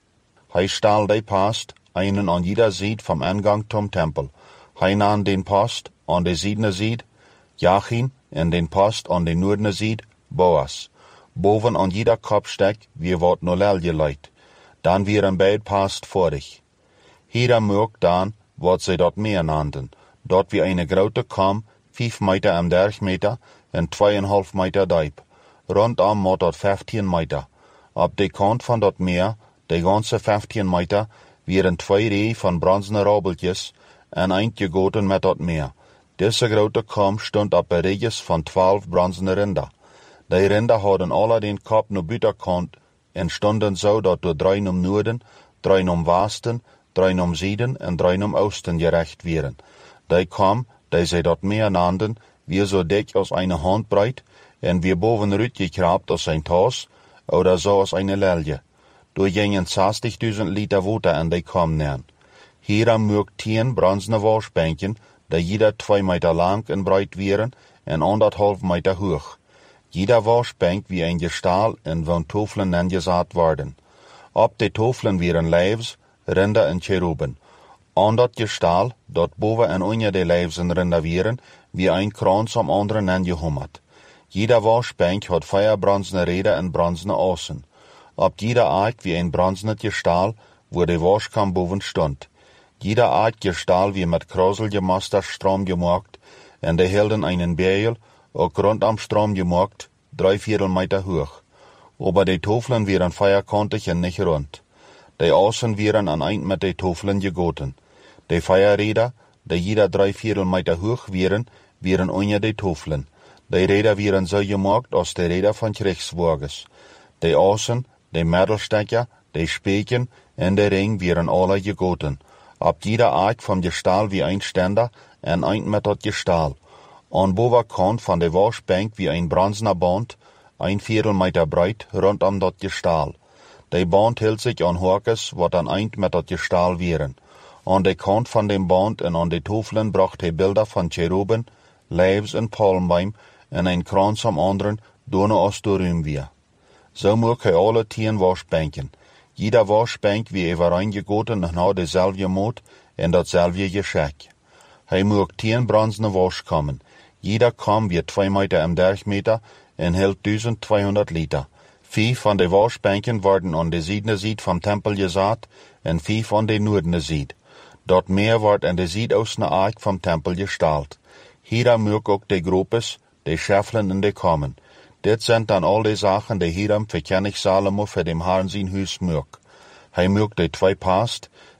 Hij stahl die Past, einen an jeder Seite vom Eingang zum Tempel. Hij nahm den Post an der südne Seite, Jachin, en den Post an der nordne Seite, Boas. Boven an jeder Kopfsteck, wie wat no lel geleit. Dann wären beid Past vorig. Hiram mögt dann, wat sie dort mehr nannten. Dort wie eine grote Kam, fünf Meter am Durchmeter en zweieinhalb Meter diep. Rundum mot dort fünfzehn Meter. Ab de Kant von dort Meer, de ganze fünfzehn Meter, wären zwei Rehe von bronzene Rabeltjes en eindgegoten met dort Meer. Diese grote Kam stond op een Reges von zwölf bronzene Rinder. Die Rinder hadden alle den Kopf no buitenkant en stonden so dat door drei om Noorden, drei om Westen, drei om Süden en drei om Osten gerecht wären. Die Kam, die sie dort Meer nannten, wie so dick als eine Handbreit en wie boven rütgekrabt als ein Tas oder so als eine Lelje. Do gingen zestigduizend Liter Water an die Kam nähen. Hiram mögt tien bronzene Waschbänken, die jeder zwei Meter lang en breit wären en anderthalb Meter hoch. Jeder Waschbank wie ein Gestahl en von Toflen angesaat worden. Ab de Toflen wären Leibs, Rinder en Cheruben. An dat Gestahl, dort boven en onder de Leibs en Rinder wären, wie ein Kranz am anderen angehummert. Jeder Waschbank hat vier bronzene Räder en bronzene Außen. Ab jeder Art wie ein bronzenes Gestahl, wo de Waschkam boven stund. Jeder Art Gestahl wie mit Krosel gemaster Strom gemacht, en de hielden einen Beil, auch rund am Strom gemacht, drei Viertel Meter hoch. Aber die Toflen wären feierkantig en nicht rund. Die Außen wären an ein mit den Toflen gegoten. Die Feierräder, die jeder drei Viertel Meter hoch wären, wären unter die Toflen. Die Räder wären so gemacht als die Räder von Kriegswagens. Die Außen, die Mittelstecker, die Speken en der Ring wären alle gegoten. Ab jeder Art vom Gestahl wie ein Ständer en ein mit dat Gestahl. An bovenkant von der Waschbank wie ein bronzener Band, ein Viertel Meter breit, rund um dat Gestahl. Die Band hielt sich an Horkes, wat an ein mit dat Gestahl wären. An der Kant von dem Band en an die Toflen bracht er Bilder von Cheruben, Leibs en Palmbaum en ein Kranz am anderen, donne aus der Rühm wir. So mög er alle tien Waschbänken. Jeder Waschbank wie er reingegoten nach dezelfde Mot en datzelfde Geschenk. Hij mög tien bronzene Waschkammen. Jeder Kam wird zwei Meter am Durchmeter en hält zwölfhundert Liter. Fünf von den Waschbänken werden an der südne Seite vom Tempel gesaat en fünf an der nordne Seite. Dort mehr wird an der südostne Ark vom Tempel gestaltet. Hiram mög auch die Gruppes, die Schäflen in die Kammen. Dit sind dann all die Sachen, die Hiram für König Salomo für dem Herrn sein Hus mög. Hij mög die zwei Past,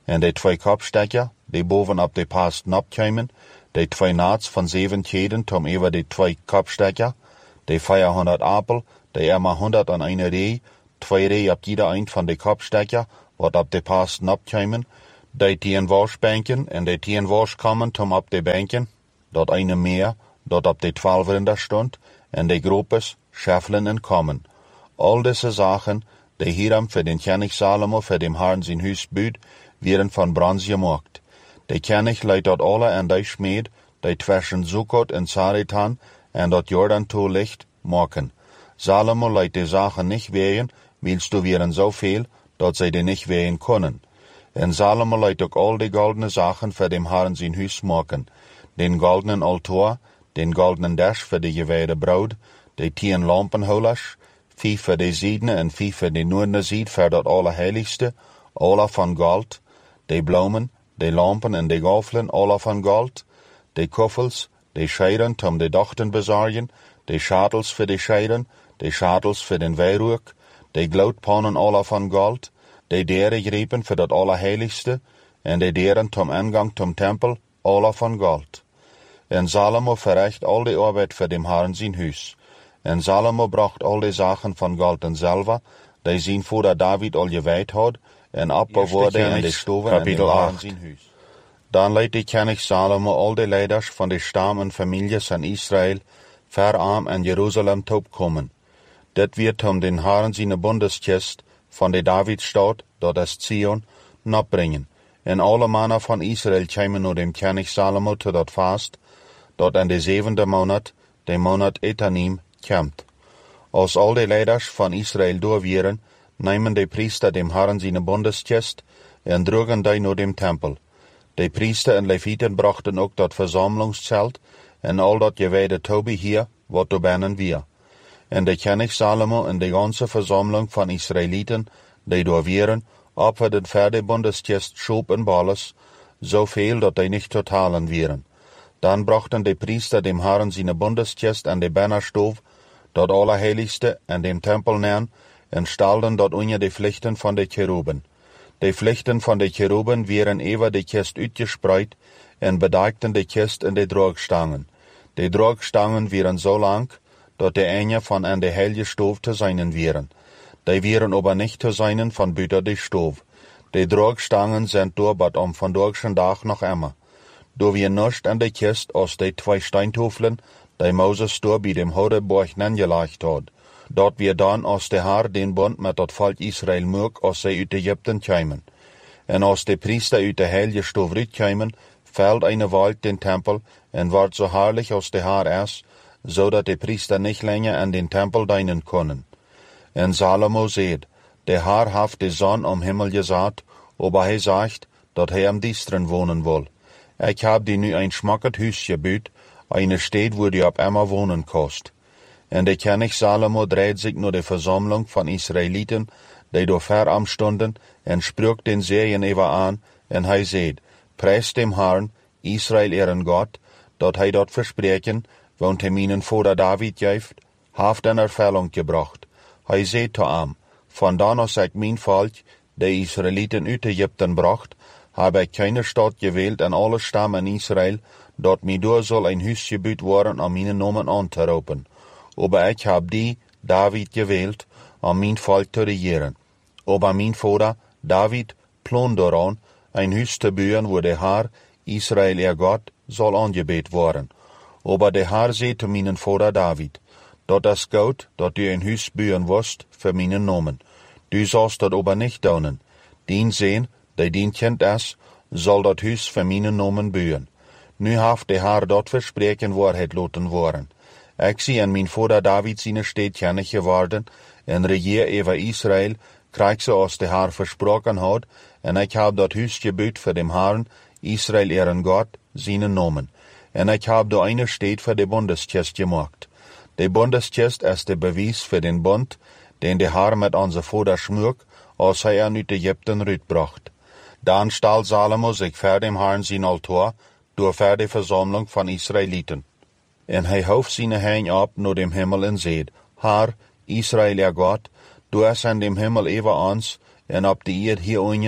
En de twee kopstekker, die bovenop de pasten opkomen, de twee naats van zeven keden tom over de twee kopstekker, de vierhonderd appel, de immer honderd aan een ree, twee ree op jeder eind van de kopstekker, wat op de pasten opkomen, de tien wasbanken en de tien waskammern tom op de banken, dat eine meer, dat op de twaalf rinder stond, en de groepes, scheffelen en kommen. Al deze zaken, die hierom für den König Salomo für dem Herrn sein Huis buut, werden von Bronze gemacht. De König leidt dat alle en de Schmied, die zwischen Sukkot en Zaretan en dat Jordan toe ligt, maken. Salomo leidt de Sachen nicht wehen, willst du wären so viel, dat zij die nicht wehen können. En Salomo leidt ook al die goldene Sachen für dem Herrn sein Huis maken. Den goldenen Altar, den goldenen Dash für die geweide Braut, de tien lampenhouders, vijf voor de ziedene en vijf voor de noordene zied voor dat allerheiligste, alle van goud, de bloemen, de lampen en de gafelen, alle van goud, de koffels, de scheiden om de dochten bezorgen, de schadels voor de scheiden, de schadels voor den wierook, de gloedpannen alle van goud, de deren grepen voor dat allerheiligste, en de deren tom ingang tom tempel, alle van goud. En Salomo verricht al de arbeid voor dem Herrn zijn huis. En Salomo bracht al die Sachen van goud en zilver, die zijn vader David al gewijd had, en opbewaarde in de stoven en in Herrn zijn huis. Dan leidt de König Salomo al de leiders van de stam en families van Israël verarm en Jeruzalem toekomen. Dit wird om den Herrn zijn bundeskist van de Davidstad, dat is Zion, napbrengen. En alle mannen van Israël komen naar dem König Salomo te dat vast, dat in de zevende maand, de maand Etanim, komt. Als al de leiders van Israël doorwieren, nemen de priester dem Herrn zijn bundeskist en droegen die naar dem tempel. De priester en levieten brachten ook dat verzamelingszelt en al dat gewijde Tobi hier, wat er binnen wir. En de König Salomo en de ganze verzameling van Israëlieten, die doorwieren, opferden voor de bundeskist schoop en balles, zoveel dat die niet totalen wieren. Dan brachten de priester dem Herrn zijn bundeskist en de bannerstoof, dat allerheiligste en dem tempel neer, en stalden dat onder de vlechten van de cheruben. De vlechten van de cheruben werden over de kist uitgespreid en bedekten de kist en de droogstangen. De droogstangen waren zo lang, dat de ene van aan de heilige stoof te zijn waren. Die waren aber niet te zijn van buiten de stoof. De droogstangen zijn doorbad om vandaag dag nog immer. Door wir nicht an de kist als de twee steintofelen, die Moses door bij dem Hodeborg neergelegd had. Dat wir dan als de Herr den Bund met dat volk Israël maak als zij uit Egypten kwamen. En als de priester uit de heilige stoof uitkwamen, fällt eine Wald den Tempel en wordt so herrlich als de Herr is, zodat de priester nicht länger an den Tempel dienen können. En Salomo zegt, de Herr heeft de zon om Himmel gezet, aber hij zegt, dat hij am Diesteren wonen wil. Ik heb die nu een schmackend huis gebuut, eine Stadt, wo die op immer wonen kost. En de König Salomo dreht sich naar de verzameling van Israëlieten, die door verarm stonden, en spreekt den Segen over aan, en hij zegt, prijs dem Herrn, Israël ihren Gott, dat hij dat verspreken, want hij mijn vader David geeft, heeft in Erfüllung gebracht. Hij zegt te hem, vandaan als ik mijn volk, de Israëlieten uit Egypten bracht, habe ich keine Stadt gewählt an alle Stammen Israel, dort mir door soll ein Huis gebuut worden, um meine Namen anzurufen. Aber ich hab die, David, gewählt, um mein Volk zu regieren. Aber mein Vater, David, plan daran, ein Huis zu bauen, wo der Herr, Israel, ihr Gott, soll angebet worden. Aber der Herr sagt zu meinen Vater David, dat is gut, dat du ein Huis bauen wirst, für meinen Namen. Du sollst dat aber nicht tun. Den sehen, die dien Kind is, soll dat huis voor mijn namen bauen. Nu heeft de Herr dat verspreken waarheid laten worden. Ik zie en mijn vader David zijn stad kennig geworden, en regeer over Israël, krijg ze als de Herr versproken had, en ik heb dat huis gebuut voor dem Herrn, Israël ihren Gott, zijn namen. En ik heb de eine stad voor de bundeskist gemaakt. De bundeskist is de bewijs voor den Bund, den de Herr met onze vader schmuk, als hij er uit Egypten uitbracht. Dan stal Salomo zich voor dem Herrn zijn altaar, door voor de verzameling van Israëlieten. En hij hoofd zijn heen op naar dem Himmel en zegt, Herr, Israël, ihr Gott, du is aan dem Himmel over ons, en op de eerd hier unten,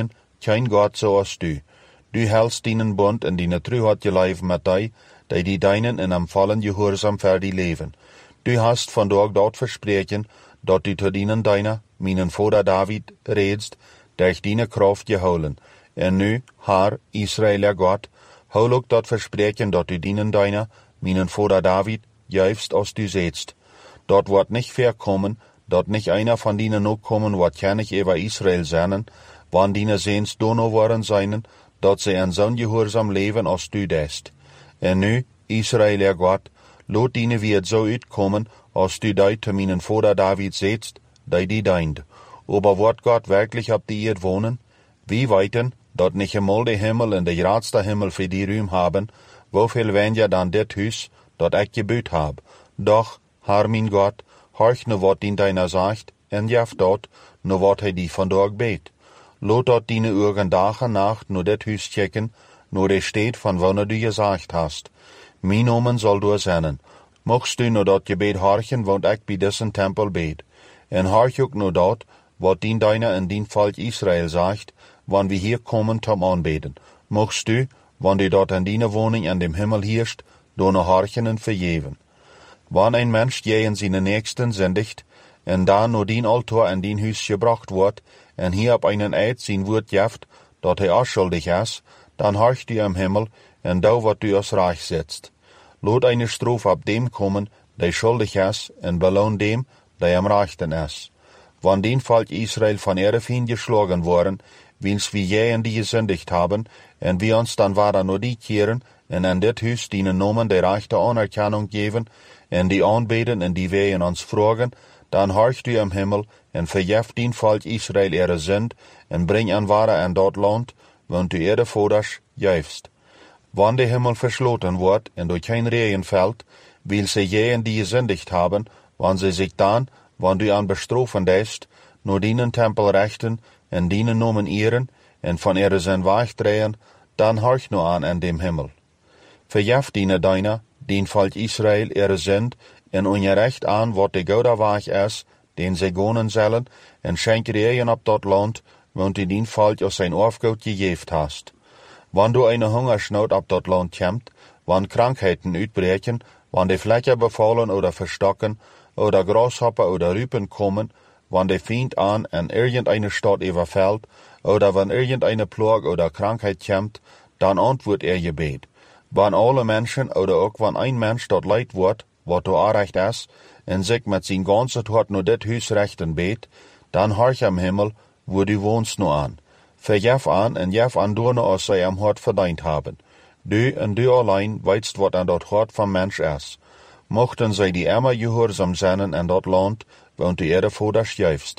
kein Gott so als du. Du hältst deinen Bund en deine Treuheit geleef met die, die die deinen in einem vollen Gehorsam für die leben. Du hast vandaag dort verspreken, dat du zu dienen deiner, meinen Vater David, redst, durch deine Kraft geholen. En nu, Herr, Israël Gott, hol ook dat verspreken, dat du dienen deiner, meinen Vater David, juist als du setzt. Dort wird nicht verkommen, dat nicht einer von denen noch kommen, wat kennig über Israel seinen, wann dine Sehns dono worden seinen, dat sie in zo'n gehorsam leven als du dest. En nu, Israël Gott, lot dine wird so uitkommen, als du deit zu meinen Vater David setzt, die die deint. Aber wird Gott wirklich ab die Erd wohnen? Wie weiten, dat nicht einmal der Himmel und der Ratste Himmel für die Ruhm haben, wofür weniger dann det Hus, dat ich gebüht hab. Doch, Herr mein Gott, horch nu wat dien deiner sagt, en jaf dort, nu wat hij die vandaag bet. Lot dort dine Augen Tag en Nacht nu det Hus checken, nu der steht, von wanneer du gesagt hast. Mein Nomen soll du sennen. Mochst du nu dat Gebet horchen, want ich bei diesen Tempel bet. En horch ook nu dat, wat dien deiner in dien Volk Israel sagt, wann wir hier kommen zum Anbeten. Mochst du, wann du dort in deine Wohnung an dem Himmel hirst, du nu horchen en verjeven. Wann ein Mensch je in seine Nächsten sündigt, en da nur dien Altar in dien Hus gebracht wird, en hier ab einen Eid sein Wort jaft, dat hij auch schuldig is, dann horcht du am Himmel, en da wat du als Reich setzt. Lot eine Strophe ab dem kommen, der schuldig is, en belohn dem, der am Rechten is. Wann den Volk Israel von ihre Feind geschlagen worden, wils wir je in die gesündigt haben, en wir uns dann weiter nur die kehren, en an dit Hus dienen Nomen der rechte Anerkennung geben, en die anbeten en die wir in uns fragen, dann horcht du am Himmel, en verjeft dien Volk Israel ihre Sünd, en bring an wahre an dort Land, want du ihre Voders jäufst. Wann der Himmel verschloten wird, en durch kein Regen fällt, will sie je in die gesündigt haben, wann sie sich dann, wann du an bestrafen dest, nur dienen Tempel rechten, en dienen Nomen ehren, en von ihre Sünd weichdrehen, dann horch nur an an dem Himmel. Verjeft diene deiner, dien Volk Israel ihre Sünd, en ungerecht an, wat de gouda Weg is, den sie gonen sollen, en schenk Regen ab dat Land, want du dien Volk aus sein Aufgut gegeft hast. Wann du eine Hungersnot ab dat Land kämmt, wann Krankheiten uitbreken, wann die Flecken befallen oder verstocken, oder Grashopper oder Rüpen kommen, wann der Feind an en irgendeine Stadt überfällt, oder wann irgendeine Plage oder Krankheit kämmt, dann antwort er Gebet. Wann alle Menschen oder auch wann ein Mensch dort leid wird, wat du anrecht is, en sich mit sein ganzes Hort nur det Hus rechten bet, dann horch am Himmel, wo du wohnst nur an. Verjef an en jef an du nur aus sei am Hort verdient haben. Du en du allein weißt, wat an dort Hort vom Mensch is. Mochten sie die immer gehorsam sein an dort Land, want du ihre Voders jäufst.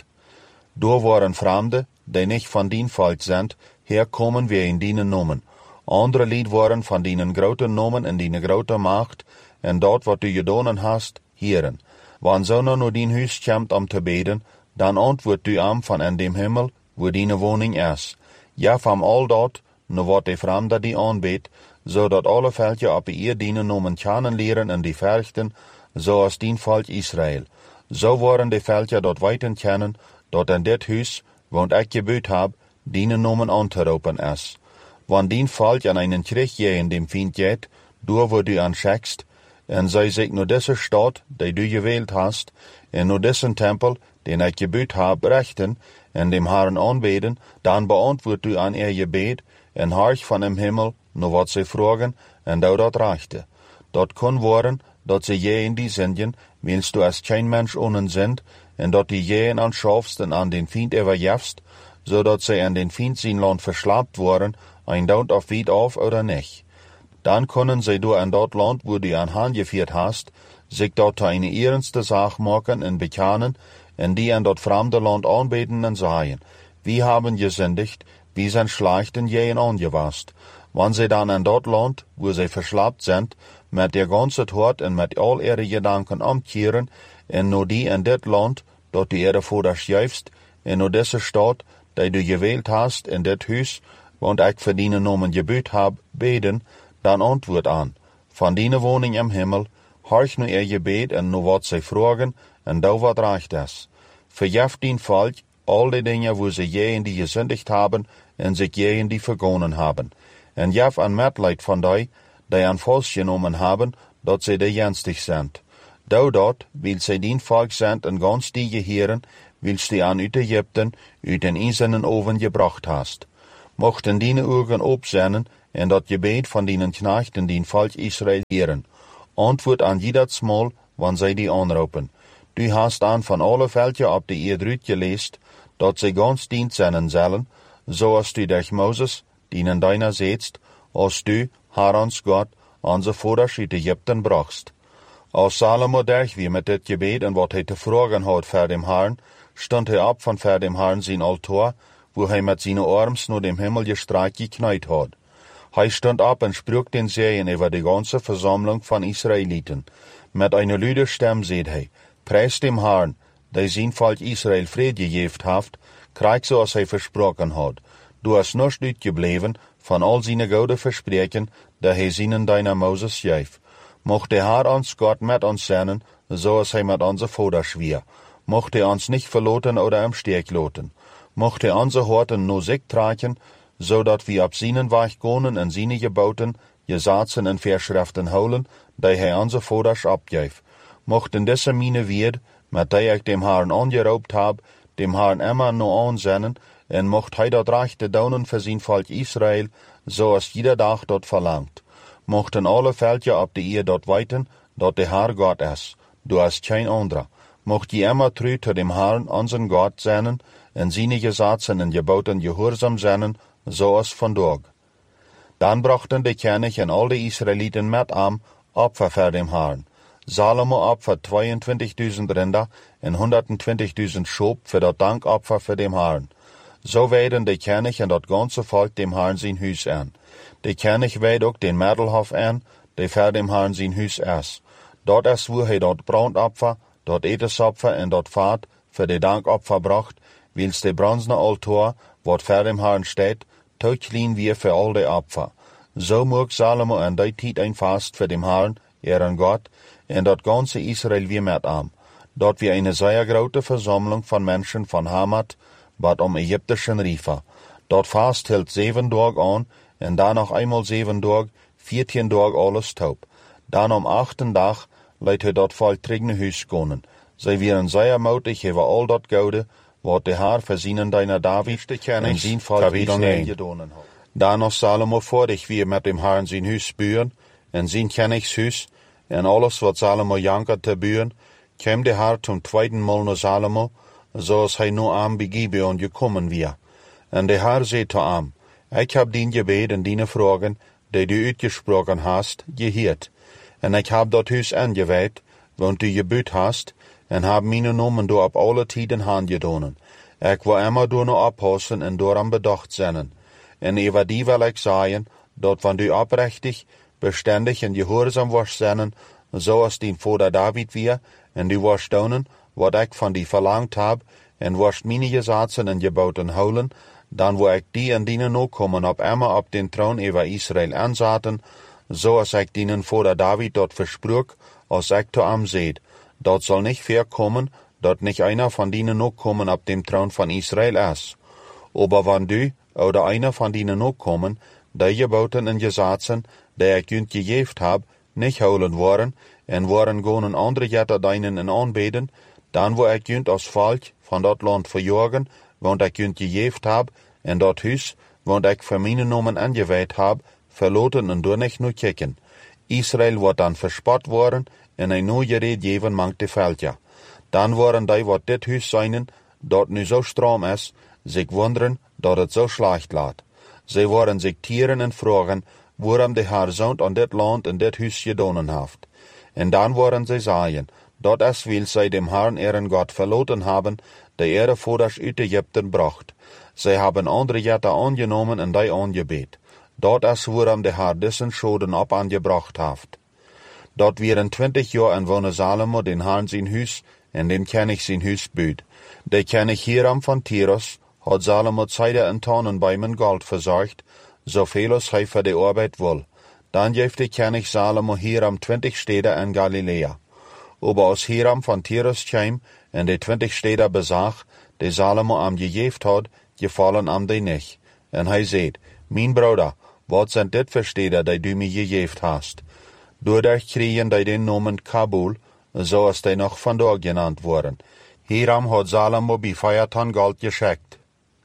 Du waren Fremde, die nicht von dien Volk sind, herkommen wir in dienen Nomen. Andere Lied waren von dienen groten Nomen in diene grote Macht, en dort wat du gedonen hast, hieren. Wann sonner nur dien Hus kämmt am te beten, dann antwort du am von an dem Himmel, wo diene Wohnung is. Ja, vom all dort, no wat de Fremde die anbet, so dat alle Völker ab ihr dienen Nomen kennenlernen en die Verchten, so als dien Volk Israel. So waren die Völker dort weiten kennen, dat an dit Hus, wo ich gebüht hab, dienen Nomen anzuropen is. Wann dien Volk an einen Krieg je in dem Feind geht, du wo du anschackst, en sei sich nur diese Stadt, die du gewählt hast, en nur diesen Tempel, den ich gebüht hab, rechten, en dem Herrn anbeten, dann beantwort du an ihr Gebet, en horch von dem Himmel, nur wat sie fragen, en du dat reichte. Dat kann worden, dat sie je in die Sünden, willst du als kein Mensch ohne sind, en dat die je an schaffst en an den Feind überjefst, so dat sie an den Feind sein Land verschlappt worden, ein Daut auf Wied auf oder nicht. Dann können sie du an dort Land, wo du an Hand geführt hast, sich dort eine ernste Sache machen und bekennen, und die an dort fremde Land anbeten und sagen, wir haben gesündigt, wir sind schlecht und jähen angewasst. Wenn sie dann an dort Land, wo sie verschlappt sind, mit ihr ganzes Hort und mit all ihre Gedanken umkehren, und nur die an dit Land, dort die ihre Voders jäufst, und nur diese Stadt, die du gewählt hast, in dit Hus, und ich für deine Nomen gebüht hab, beten, dann antwort an, von deine Wohnung im Himmel, horch nur ihr Gebet und nur wat sie fragen, und da wat reicht es. Verjeft dien Volk, all die Dinge, wo sie je in die gesündigt haben, en sich gegen die vergonnen haben. En jaf an Mitleid von die, die an Vals genommen haben, dat sie de jenstig sind. Dau dort, weil sie dien Volk sind en ganz die Gehirn, willst die an uit Ägypten, uit den eisernen Oven gebracht hast. Mochten die Augen opzennen, en dat Gebet von dienen Knechten dien Volk Israel hören. Antwoord an jedes Mal, wann sie die anrufen. Du hast an von alle Völker ab die Erde gelesen, dat sie ganz dient sein sollen, so als du durch Moses, dienen deiner setzt, als du, Herr uns Gott, unser Vater uit Ägypten brachst. Als Salomo durch wie mit dit Gebet en wat hij te vragen had voor dem Herrn, stond hij op van voor dem Herrn zijn altaar, wo hij met zijn arms naar dem Himmel gestreckt gekniet had. Hij stond op en sprak den Segen über die ganze Versammlung von Israeliten. Mit einer lüde Stimme sagt hij, preis dem Herrn, der sein Volk Israel Friede gegeben hat, kriegt so, als hij versprochen hat. Du hast nicht uitgebleven von all seine gute Versprechen, der hij seinen deiner Moses gaf. Mocht der Herr uns Gott mit uns sein, so als hij mit unser Vater schwier. Mocht er uns nicht verloten oder im Stich loten. Mocht er unsere Horten nur sich tragen, so dat wir ab seinen Weg gehen en seine Geboten, Gesetzen en Verschriften holen, die hij unser Vater abgaf. Mochten diese meine Wert, mit die ich dem Herrn angeraubt hab, dem Herrn immer nur ansennen, en mocht hij dat rechte daunen für sein Volk Israel, so als jeder Tag dort verlangt. Mochten alle Völker ab die Erde dort weiten, dat der Herr Gott ist, du hast kein anderer. Mocht je immer treu zu dem Herrn, unseren Gott sein, en seine Gesetzen en Geboten gehorsam sein, so als von Tag. Dann brachten die König en all die Israeliten mit am Opfer für dem Herrn. Salomo opfert zweiundzwanzigtausend Rinder en hundertzwanzigtausend Schob für das Dankopfer für dem Herrn. So werden die König en das ganze Volk dem Herrn sein Haus an. Der König weht auch den Mädelhof an, der für dem Herrn sein Haus ist. Dort ist, wo er dort Brandopfer, dort Etesopfer en dort Fahrt für die Dankopfer bracht, wils der bronzene Altar, wat für dem Herrn steht, tauchlin wir für all die Opfer. So mag Salomo an die Zeit ein Fast für dem Herrn, ihren Gott, en dat ganze Israel wie mit am. Dort wie eine sehr große Versammlung von Menschen von Hamat, bat um ägyptischen Riefer. Dort Fast hält sieben Tage an, en dann noch einmal sieben Tage, vierzehn Tage alles taub. Dann am achten Tag leidt hij dort voll trigne Hüs gehen. Sie wären sehr mutig über all dort Gaude, wat der Herr für seinen deiner David en sein Volk Israel gedonen hat. Da noch Salomo vordig wie mit dem Herrn sein Hüs büren, en sein Königshüs, en alles wat Salomo jankert te büren, käm der Herr zum zweiten Mal nach Salomo, so als hij nur am Begibeon gekommen wir. En der Herr sagt zu ihm, ich hab din Gebet en dine Fragen, die du uitgesprochen hast, gehört. En ich hab dat Hüs angeweiht, want du gebüt hast, en hab meine Nomen do ab alle Tiden handgedonen. Ich will immer do no abpassen en doran bedacht sein. En über die will ich sagen, dat wann du abrechtig, beständig en gehorsam warst sein, so als dein Vater David wir, en du warst donen, wat ich von die verlangt hab, en warst meine Gesetzen en Geboten holen, dann wo ich die en dienen no kommen, ob immer ab den Thron über Israel ansaten, so als ich dienen Vater David dort versprach, als ich zu ihm seht. Dort soll nicht vorkommen, dort nicht einer von denen noch kommen ab dem Thron von Israel ist. Aber wenn du oder einer von denen noch kommen, die Geboten und Gesetzen, die ich jünd gegeben hab, nicht holen waren, en waren gonen andere Götter deinen en anbeten, dann wo ich jünd als Volk von dort Land verjagen, want ich jünd gegeben hab, en dort Hüs, want ich für meine Namen angeweiht hab, verloten und du nicht nur kicken. Israel wird dann verspott worden, en ein neue Red geben mangt Völker. Dann waren die, wat dit Hüs seinen, dort nu so stram ist, sich wundern, dat het so schlecht laat. Sie waren sich tieren en fragen, worum der Herr Sohn an dit Land en dit Hüs gedonen haft. En dann waren sie sagen, dat es will sie dem Herrn ihren Gott verloten haben, der ihre Vaters uit Ägypten bracht. Sie haben andere Götter angenommen en die angebet. Dat is worum der Herr diesen Schoden ab angebracht haft. Dort wären twintig Jahre en wohne Salomo den Herrn sein Hüs en den König sein Hüs büt. Der König Hiram von Tyrus hat Salomo Zeide en Tannenbäumen Gold versorgt, so viel als hij für die Arbeit will. Dann gab der König Salomo Hiram twintig Städte in Galiläa. Aber als Hiram von Tyrus kam en die twintig Städte besach, die Salomo am gegeben hat, gefallen am die nicht. En hij zei, mijn broeder, wat zijn dit voor steden die du mij gegeven hast? Doordat kregen die den noemen Kabul, zoals die nog vandaag genaamd worden. Hierom had Salomo bij vijf ton goud geschenkt.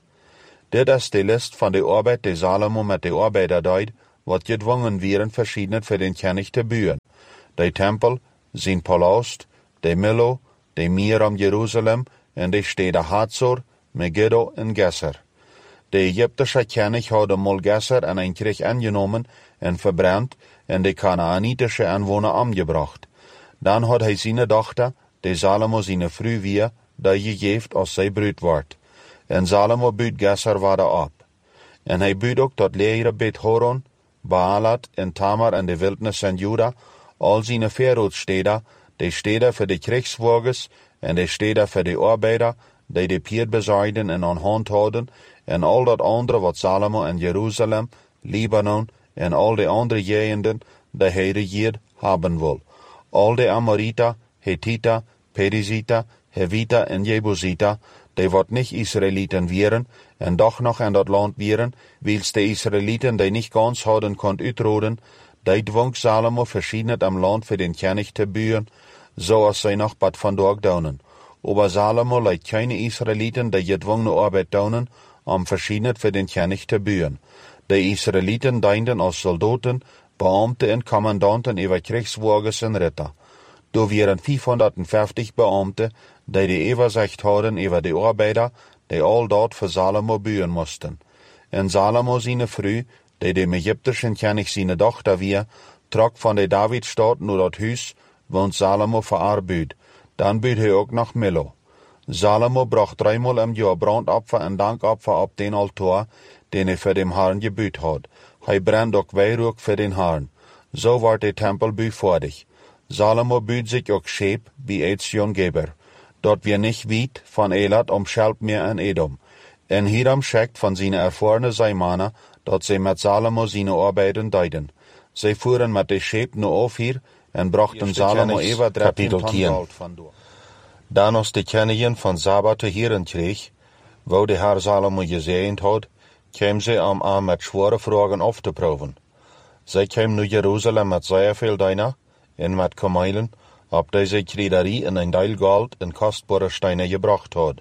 Dit is de list van de arbeid die Salomo met de arbeider deed, wat gedwongen werden verschieden voor den koning te bouwen. De tempel, zijn palast, de Milo, de meer om Jeruzalem en de steden Hazor, Megiddo en Gezer. De Egyptische koning had mol Gezer en een krieg aangenomen en verbrand en de Kanaanitische aanwoner omgebracht. Dan had hij zijn dochter, de Salomo zijn vrouw weer, die gegeven als zij bruid wordt. En Salomo buit Gezer verder op. En hij buit ook tot leere Bet Horon, Baalat en Tamar en de wildnis en Juda, al zijn veeroodsteden, de steden voor de krijgswagens en de steden voor de arbeider, die de pier bezaaiden en aan hand hadden, en al dat andere wat Salomo en Jeruzalem, Libanon en al de andere gegenden, die hij regeerd hebben wil. Al de Amorita, Hethita, Perizita, Hevita en Jebusita, die wat niet Israëlieten wieren, en doch nog in dat land wieren, wils de Israëlieten die niet gans hadden kon uitroden, die dwong Salomo verschiedenet am land voor den koning te bouwen, zoals zij nog wat vandaag doen. Aber Salomo leidt keine Israëlieten die gedwongene arbeid doen, om verschiedenet voor den koning te bouwen. De Israëlieten dienden als soldaten, beamten en commandanten over krijgswagens en ritter. Er waren vijfhonderdvijftig beamten, die de overzicht hadden over de arbeider, die al dat voor Salomo bouwen moesten. En Salomo zijn vrouw, die de Egyptische koning zijn dochter weer, trok van de Davidstad naar dat huis, want Salomo voor haar buit. Dan buit hij ook nog Milo. Salomo bracht driemaal im jaar brandopfer en dankopfer op den altaar, den hij voor dem Herrn gebuut had. Hij brandt ook weihrauch voor den Herrn. Zo wordt de tempel bouwvaardig. Salomo buut zich ook scheep bij Ezion-Geber. Dat weer niet weit van Elat om Schelpmeer en Edom. En hierom schickt van zijn ervarene zeemannen dat zij met Salomo zijn arbeiden deden. Zij voeren met de scheep naar Ofir en brachten Salomo even dertien ton goud vandoor. Dan als de koningin van Saba te heren kreeg, wou de Heer Salomo gezegend had, kwam zij om aan met zware vragen af te proeven. Zij kwam naar Jeruzalem met zeer veel dienaren en met kamelen, op deze krederie in een deel goud en kostbare stenen gebracht had.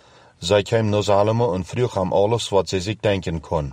Zij kwam naar Salomo en vroeg hem alles wat zij zich denken kon.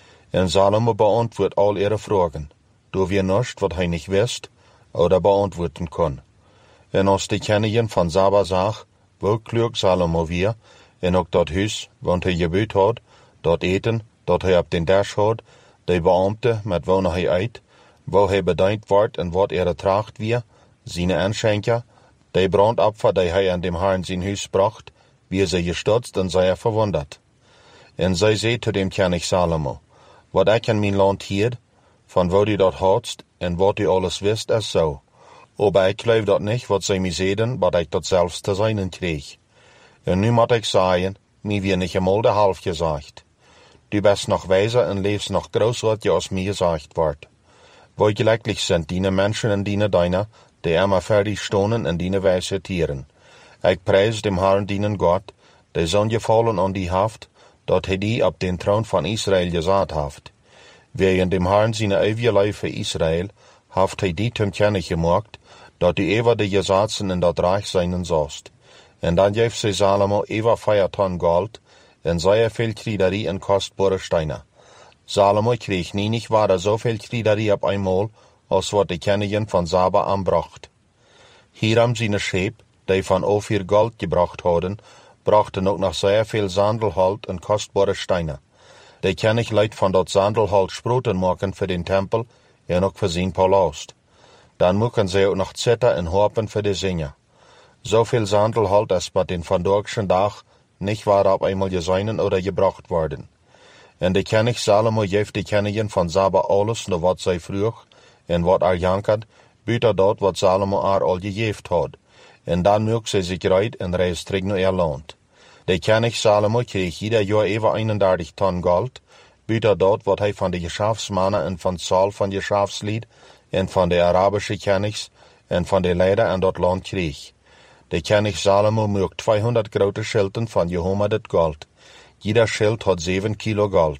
En Salomo beantwoordt al ihre vragen, door weer niets wat hij niet wist, oder beantwoorden kon. En als de koningin van Saba zag, hoe klug Salomo weer, en ook dat huis, want hij gebuut had, dat eten, dat hij op den dash had, de beambte met wonen hij uit, waar hij bedankt wordt en wat er tracht weer, zijn aanschenker, de brandopfer die hij aan dem Herrn zijn huis bracht, wie zij gestutst en zij verwonderd. En zij zei te dem koning Salomo, wat ik in mijn land hier, van waar u dat hadst en wat u alles wist, is zo. Aber ik geloof dat niet wat zij mij zeiden, wat ik dat zelfs te zijn kreeg. En nu moet ik zeggen, mij weer niet eenmaal de half gezegd. Du bist nog wijzer en leefst nog großartiger als mij gezegd wordt. Wie gelukkig zijn die mensen en die deiner, die immer fertig stonen en die wijze tieren. Ik prijs dem Herrn dienen God, die zo'n gevallen aan die haft, dat hij die op den troon van Israël gezet heeft. Wegen dem Herrn zijn eeuwige leven voor Israël, heeft hij die ten kennen gemaakt, dat u ever de gesetzen in dat reich zijn zost. En dan geeft zij Salomo ever vijf ton gold, en zeer veel krederie en kostbare stenen. Salomo kreeg nie niet waar zoveel krederie op eenmaal, als wat de koningin van Saba aanbracht. Hierom zijn scheep, die van Ofir gold gebracht hadden, brachten ook nog zeer veel sandelhout en kostbare stenen. De koning liet van dat sandelhout sproeten maken voor den tempel en ook voor zijn palast. Dan moeten zij ook nog zitten en harpen voor de zingen. Zoveel sandelhout als bij den vandaagse dag niet waar op eenmaal gezien oder gebracht worden. En de koning Salomo geeft de koningin van Saba alles naar wat zij vroeg, en wat er jankert, buiten dat wat Salomo haar al gegeven had. En dan mocht zij zich rijden en reis terug naar haar land. De koning Salomo kreeg ieder jaar even eenendertig ton goud, buiten dat wat hij van de geschäftsmannen en van Saul van geschäftslied, en van de Arabische konings, en van de leider aan dat land kreeg. De koning Salomo mocht tweehonderd grote schilden van gehomerdet goud. Jeder schild had zeven kilo goud.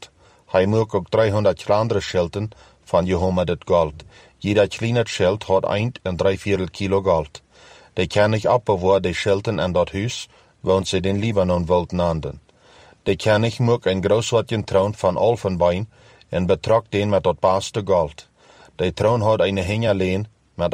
Hij moet ook driehonderd kleinere schelten van Jehovah met het gold. Jeder kleine schild had eind en drie viertel kilo gold. De koning abbewaar de schelten en dat huis, woont ze den Libanon wild nanden. De koning moet een grootsoortje troon van olfenbein en betrok den met dat beste gold. De troon had een hengeleen